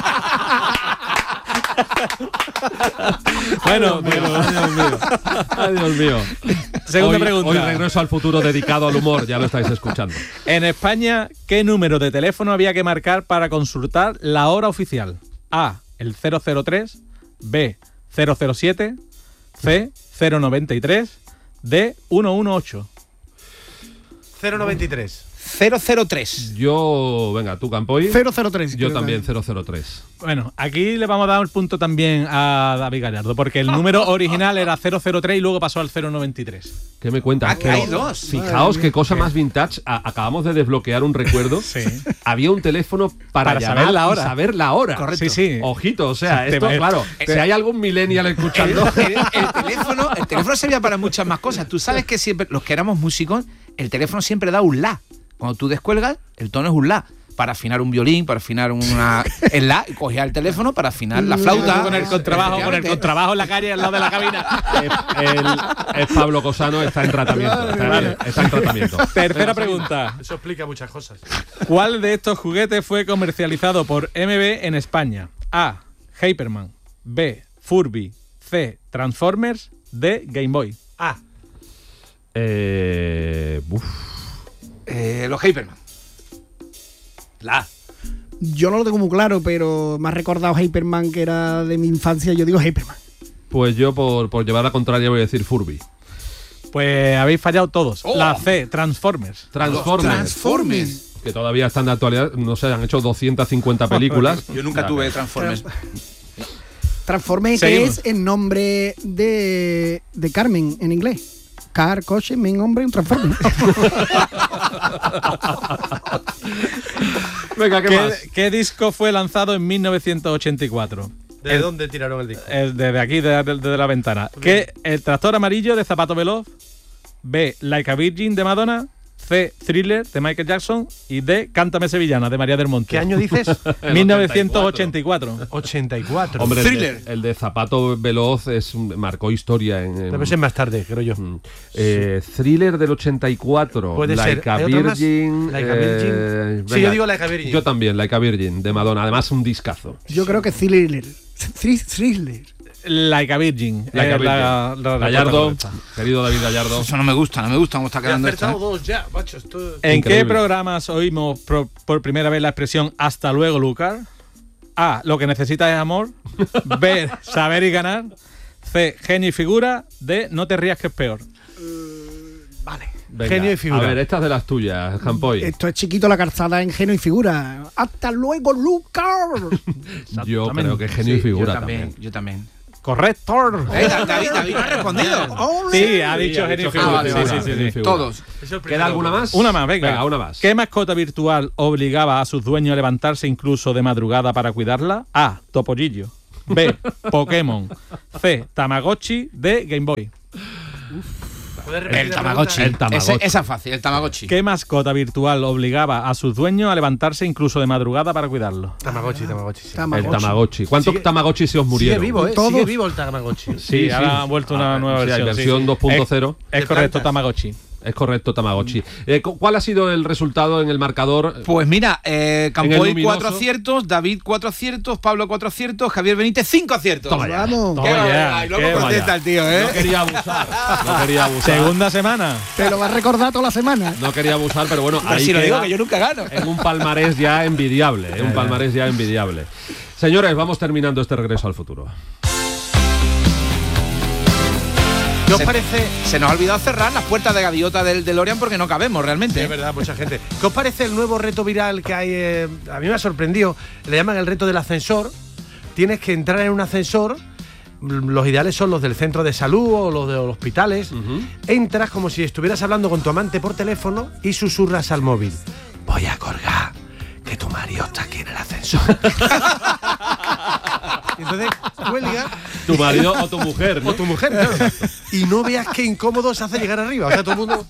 [SPEAKER 20] Bueno, pero...
[SPEAKER 5] Ay, Dios mío. Ay, Dios mío.
[SPEAKER 20] Segunda
[SPEAKER 5] hoy,
[SPEAKER 20] pregunta.
[SPEAKER 5] Hoy Regreso al Futuro dedicado al humor, ya lo estáis escuchando.
[SPEAKER 20] En España, ¿qué número de teléfono había que marcar para consultar la hora oficial? A. El cero cero tres. B. cero cero siete. C. cero noventa y tres. D. ciento dieciocho.
[SPEAKER 16] cero noventa y tres.
[SPEAKER 15] cero cero tres.
[SPEAKER 5] Yo, venga, tú, Campoy.
[SPEAKER 17] cero cero tres.
[SPEAKER 5] Yo
[SPEAKER 17] creo
[SPEAKER 5] también,
[SPEAKER 17] que-
[SPEAKER 5] cero cero tres.
[SPEAKER 20] Bueno, aquí le vamos a dar un punto también a David Gallardo, porque el número original era cero cero tres y luego pasó al cero noventa y tres.
[SPEAKER 5] ¿Qué me cuentas?
[SPEAKER 15] Ah, que hay dos.
[SPEAKER 5] Fijaos qué cosa más vintage. A- acabamos de desbloquear un recuerdo.
[SPEAKER 20] Sí.
[SPEAKER 5] Había un teléfono para,
[SPEAKER 20] Para
[SPEAKER 5] llamar
[SPEAKER 20] saber la
[SPEAKER 5] y
[SPEAKER 20] hora.
[SPEAKER 5] saber la hora.
[SPEAKER 20] Correcto. Sí, sí.
[SPEAKER 5] Ojito, o sea,
[SPEAKER 20] Sí,
[SPEAKER 5] esto,
[SPEAKER 20] te-
[SPEAKER 5] claro, si hay algún millennial escuchando...
[SPEAKER 15] El, el teléfono, el teléfono servía para muchas más cosas. Tú sabes que siempre, los que éramos músicos, el teléfono siempre da un la. Cuando tú descuelgas, el tono es un la. Para afinar un violín, para afinar una. El la, cogía el teléfono para afinar la flauta.
[SPEAKER 20] Con el contrabajo, con el contrabajo en la calle al lado de la cabina.
[SPEAKER 5] Es, el- es Pablo Cosano, está en tratamiento. Está, está en tratamiento.
[SPEAKER 20] Tercera pregunta.
[SPEAKER 16] Eso explica muchas cosas.
[SPEAKER 20] ¿Cuál de estos juguetes fue comercializado por M B en España? A. Hyperman. B. Furby. C. Transformers. D. Game Boy.
[SPEAKER 16] Ah,
[SPEAKER 5] Eh, uf.
[SPEAKER 15] Eh, los Hyperman. La.
[SPEAKER 17] Yo no lo tengo muy claro, pero me ha recordado Hyperman, que era de mi infancia. Yo digo Hyperman.
[SPEAKER 5] Pues yo, por, por llevar la contraria, voy a decir Furby.
[SPEAKER 20] Pues habéis fallado todos.
[SPEAKER 5] Oh.
[SPEAKER 20] La C, Transformers.
[SPEAKER 5] Transformers.
[SPEAKER 15] Transformers.
[SPEAKER 5] Que todavía están de actualidad, no sé, han hecho doscientas cincuenta películas.
[SPEAKER 15] Yo nunca
[SPEAKER 5] Ya,
[SPEAKER 15] tuve
[SPEAKER 5] que-
[SPEAKER 15] Transformers.
[SPEAKER 17] Transforme, que
[SPEAKER 20] Seguimos.
[SPEAKER 17] es el nombre de, de Carmen en inglés. Car, coche, men, hombre, un transforme.
[SPEAKER 5] Venga, ¿qué,
[SPEAKER 20] ¿Qué,
[SPEAKER 5] más?
[SPEAKER 20] qué disco fue lanzado en mil novecientos ochenta y cuatro?
[SPEAKER 16] ¿De
[SPEAKER 20] El-
[SPEAKER 16] dónde tiraron el disco?
[SPEAKER 20] el- Desde aquí, desde de, de la ventana. ¿Qué? ¿El tractor amarillo de Zapato Veloz? B. Like a Virgin de Madonna. C. Thriller de Michael Jackson. Y D. Cántame Sevillana de María del Monte.
[SPEAKER 16] ¿Qué año dices?
[SPEAKER 20] mil novecientos ochenta y cuatro.
[SPEAKER 16] ochenta y cuatro.
[SPEAKER 5] Hombre, el
[SPEAKER 16] Thriller.
[SPEAKER 5] de, el de Zapato Veloz es, un- marcó historia en... en-
[SPEAKER 16] Debe ser más tarde, creo yo.
[SPEAKER 5] Eh, Thriller del ochenta y cuatro.
[SPEAKER 16] Puede
[SPEAKER 5] Like
[SPEAKER 16] ser.
[SPEAKER 5] a
[SPEAKER 16] ¿Hay otro más?
[SPEAKER 5] Virgin.
[SPEAKER 16] Like a Virgin.
[SPEAKER 5] eh,
[SPEAKER 16] Sí,
[SPEAKER 5] venga,
[SPEAKER 16] yo digo Like a Virgin.
[SPEAKER 5] Yo también, Like a Virgin, de Madonna. Además, un discazo.
[SPEAKER 17] Yo creo que Thriller. Thri- Thriller.
[SPEAKER 20] Like a Virgin.
[SPEAKER 5] Like a
[SPEAKER 20] Es la-
[SPEAKER 5] Virgin.
[SPEAKER 20] la- la
[SPEAKER 5] Gallardo,
[SPEAKER 20] respuesta correcta.
[SPEAKER 5] querido David Gallardo.
[SPEAKER 15] Eso no me gusta, no me gusta cómo está
[SPEAKER 16] He
[SPEAKER 15] quedando esto.
[SPEAKER 16] acertado
[SPEAKER 15] ¿eh?
[SPEAKER 16] dos ya, macho. Esto...
[SPEAKER 20] ¿En
[SPEAKER 5] Increíble.
[SPEAKER 20] qué programas oímos pro- por primera vez la expresión hasta luego, Lucar? A. Lo que necesitas es amor. B. Saber y ganar. C. Genio y figura. D. No te rías que es peor.
[SPEAKER 5] Venga,
[SPEAKER 16] Genio y figura.
[SPEAKER 5] A ver, estas de las tuyas, Campoy.
[SPEAKER 17] Esto es chiquito la calzada en Genio y Figura. ¡Hasta luego, Lucas!
[SPEAKER 5] Yo creo que genio y
[SPEAKER 15] Sí,
[SPEAKER 5] figura
[SPEAKER 15] yo también,
[SPEAKER 5] también.
[SPEAKER 15] yo también.
[SPEAKER 20] Correcto.
[SPEAKER 15] Eh, Da- David, David no ha respondido.
[SPEAKER 20] Sí, ha dicho
[SPEAKER 5] ha
[SPEAKER 20] genio y
[SPEAKER 5] dicho
[SPEAKER 20] figura.
[SPEAKER 5] genio y
[SPEAKER 20] Sí,
[SPEAKER 5] figura,
[SPEAKER 20] sí, sí,
[SPEAKER 5] genio y
[SPEAKER 20] sí.
[SPEAKER 5] figura.
[SPEAKER 15] Todos.
[SPEAKER 5] ¿Queda alguna más?
[SPEAKER 20] Una más, venga.
[SPEAKER 5] Venga, una más.
[SPEAKER 20] ¿Qué mascota virtual obligaba a sus dueños a levantarse incluso de madrugada para cuidarla? A. Topollillo. B. Pokémon. C. Tamagotchi. D. Game Boy.
[SPEAKER 15] El Tamagotchi.
[SPEAKER 5] El Tamagotchi.
[SPEAKER 15] Ese- esa es fácil, el Tamagotchi.
[SPEAKER 20] ¿Qué mascota virtual obligaba a sus dueños a levantarse incluso de madrugada para cuidarlo?
[SPEAKER 16] Tamagotchi, Tamagotchi. Sí.
[SPEAKER 5] El Tamagotchi. ¿Cuántos
[SPEAKER 16] Sigue-
[SPEAKER 5] Tamagotchi se os
[SPEAKER 16] Sigue
[SPEAKER 5] murieron?
[SPEAKER 16] vivo, ¿eh?
[SPEAKER 17] Todos.
[SPEAKER 16] Sigue vivo el Tamagotchi.
[SPEAKER 20] Sí,
[SPEAKER 5] Sí,
[SPEAKER 20] ahora
[SPEAKER 5] sí.
[SPEAKER 20] han vuelto una
[SPEAKER 5] Ah,
[SPEAKER 20] nueva
[SPEAKER 5] sí, hay
[SPEAKER 20] versión.
[SPEAKER 5] versión dos punto cero.
[SPEAKER 20] Es, es
[SPEAKER 16] De
[SPEAKER 20] correcto,
[SPEAKER 16] plantas.
[SPEAKER 20] Tamagotchi.
[SPEAKER 5] Es correcto, Tamagotchi. Eh, cu- ¿Cuál ha sido el resultado en el marcador?
[SPEAKER 15] Pues mira, eh,
[SPEAKER 5] En
[SPEAKER 15] Campoy
[SPEAKER 5] el luminoso.
[SPEAKER 15] cuatro aciertos, David cuatro aciertos, Pablo cuatro aciertos, Javier Benítez cinco aciertos.
[SPEAKER 5] Toma ya.
[SPEAKER 17] Vamos.
[SPEAKER 15] Qué
[SPEAKER 20] Toma ya,
[SPEAKER 15] barbaridad, y luego
[SPEAKER 20] qué
[SPEAKER 15] contesta
[SPEAKER 20] vaya.
[SPEAKER 15] el tío, ¿eh?
[SPEAKER 5] No quería abusar. No quería abusar.
[SPEAKER 20] Segunda semana.
[SPEAKER 17] Te lo va a recordar toda la semana.
[SPEAKER 5] No quería abusar, pero bueno,
[SPEAKER 15] Pero
[SPEAKER 5] ahí
[SPEAKER 15] si lo
[SPEAKER 5] queda
[SPEAKER 15] digo que yo nunca gano.
[SPEAKER 5] en un palmarés ya envidiable, ¿eh? un palmarés ya envidiable. Señores, vamos terminando este regreso al futuro.
[SPEAKER 16] ¿Qué os
[SPEAKER 15] Se-
[SPEAKER 16] parece?
[SPEAKER 15] Se nos ha olvidado cerrar las puertas de gaviota del DeLorean porque no cabemos realmente.
[SPEAKER 16] Es verdad, mucha gente. ¿Qué os parece el nuevo reto viral que hay? eh, a mí me ha sorprendido. Le llaman el reto del ascensor. Tienes que entrar en un ascensor. mm, Los ideales son los del centro de salud o los de los hospitales. Entras como si estuvieras hablando con tu amante por teléfono y susurras al móvil. Voy a colgar, que tu marido está aquí en el ascensor. Y entonces cuelga.
[SPEAKER 5] Tu marido o tu mujer, ¿no?
[SPEAKER 16] O tu mujer, claro. Y no veas qué incómodo se hace llegar arriba. O sea, todo el mundo.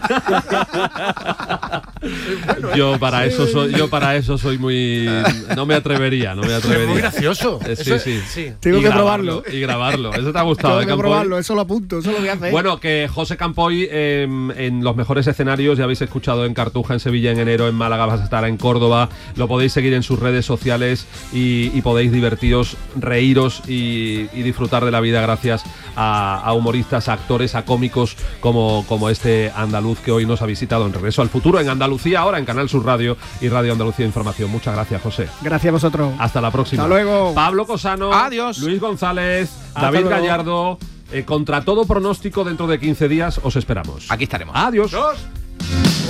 [SPEAKER 5] Yo para eso soy, yo para eso soy muy, no me atrevería, no me atrevería.
[SPEAKER 16] Es muy gracioso.
[SPEAKER 5] Eh, sí,
[SPEAKER 16] Eso-
[SPEAKER 5] sí,
[SPEAKER 16] sí.
[SPEAKER 17] Tengo
[SPEAKER 5] Y
[SPEAKER 17] que
[SPEAKER 5] grabarlo,
[SPEAKER 17] probarlo.
[SPEAKER 5] Y grabarlo. Eso te ha gustado,
[SPEAKER 17] Tengo
[SPEAKER 5] ¿eh,
[SPEAKER 17] que
[SPEAKER 5] Campoy?
[SPEAKER 17] probarlo, eso lo apunto, eso lo voy a hacer.
[SPEAKER 5] Bueno, que José Campoy eh, en los mejores escenarios, ya habéis escuchado en Cartuja, en Sevilla en enero, en Málaga vas a estar en Córdoba, lo podéis seguir en sus redes sociales y, y podéis divertiros, reíros y, y disfrutar de la vida gracias a, a humoristas, a actores, a cómicos como, como este andaluz que hoy nos ha visitado en Regreso al Futuro, en Andalucía, ahora en Canal Sur Radio y Radio Andalucía Información. Muchas gracias, José.
[SPEAKER 17] Gracias a vosotros.
[SPEAKER 5] Hasta la próxima.
[SPEAKER 17] Hasta luego.
[SPEAKER 5] Pablo Cosano.
[SPEAKER 15] Adiós.
[SPEAKER 5] Luis González.
[SPEAKER 17] Hasta
[SPEAKER 5] David
[SPEAKER 17] luego.
[SPEAKER 5] Gallardo. Eh, contra todo pronóstico, dentro de quince días os esperamos.
[SPEAKER 15] Aquí estaremos.
[SPEAKER 5] Adiós.
[SPEAKER 16] Dos.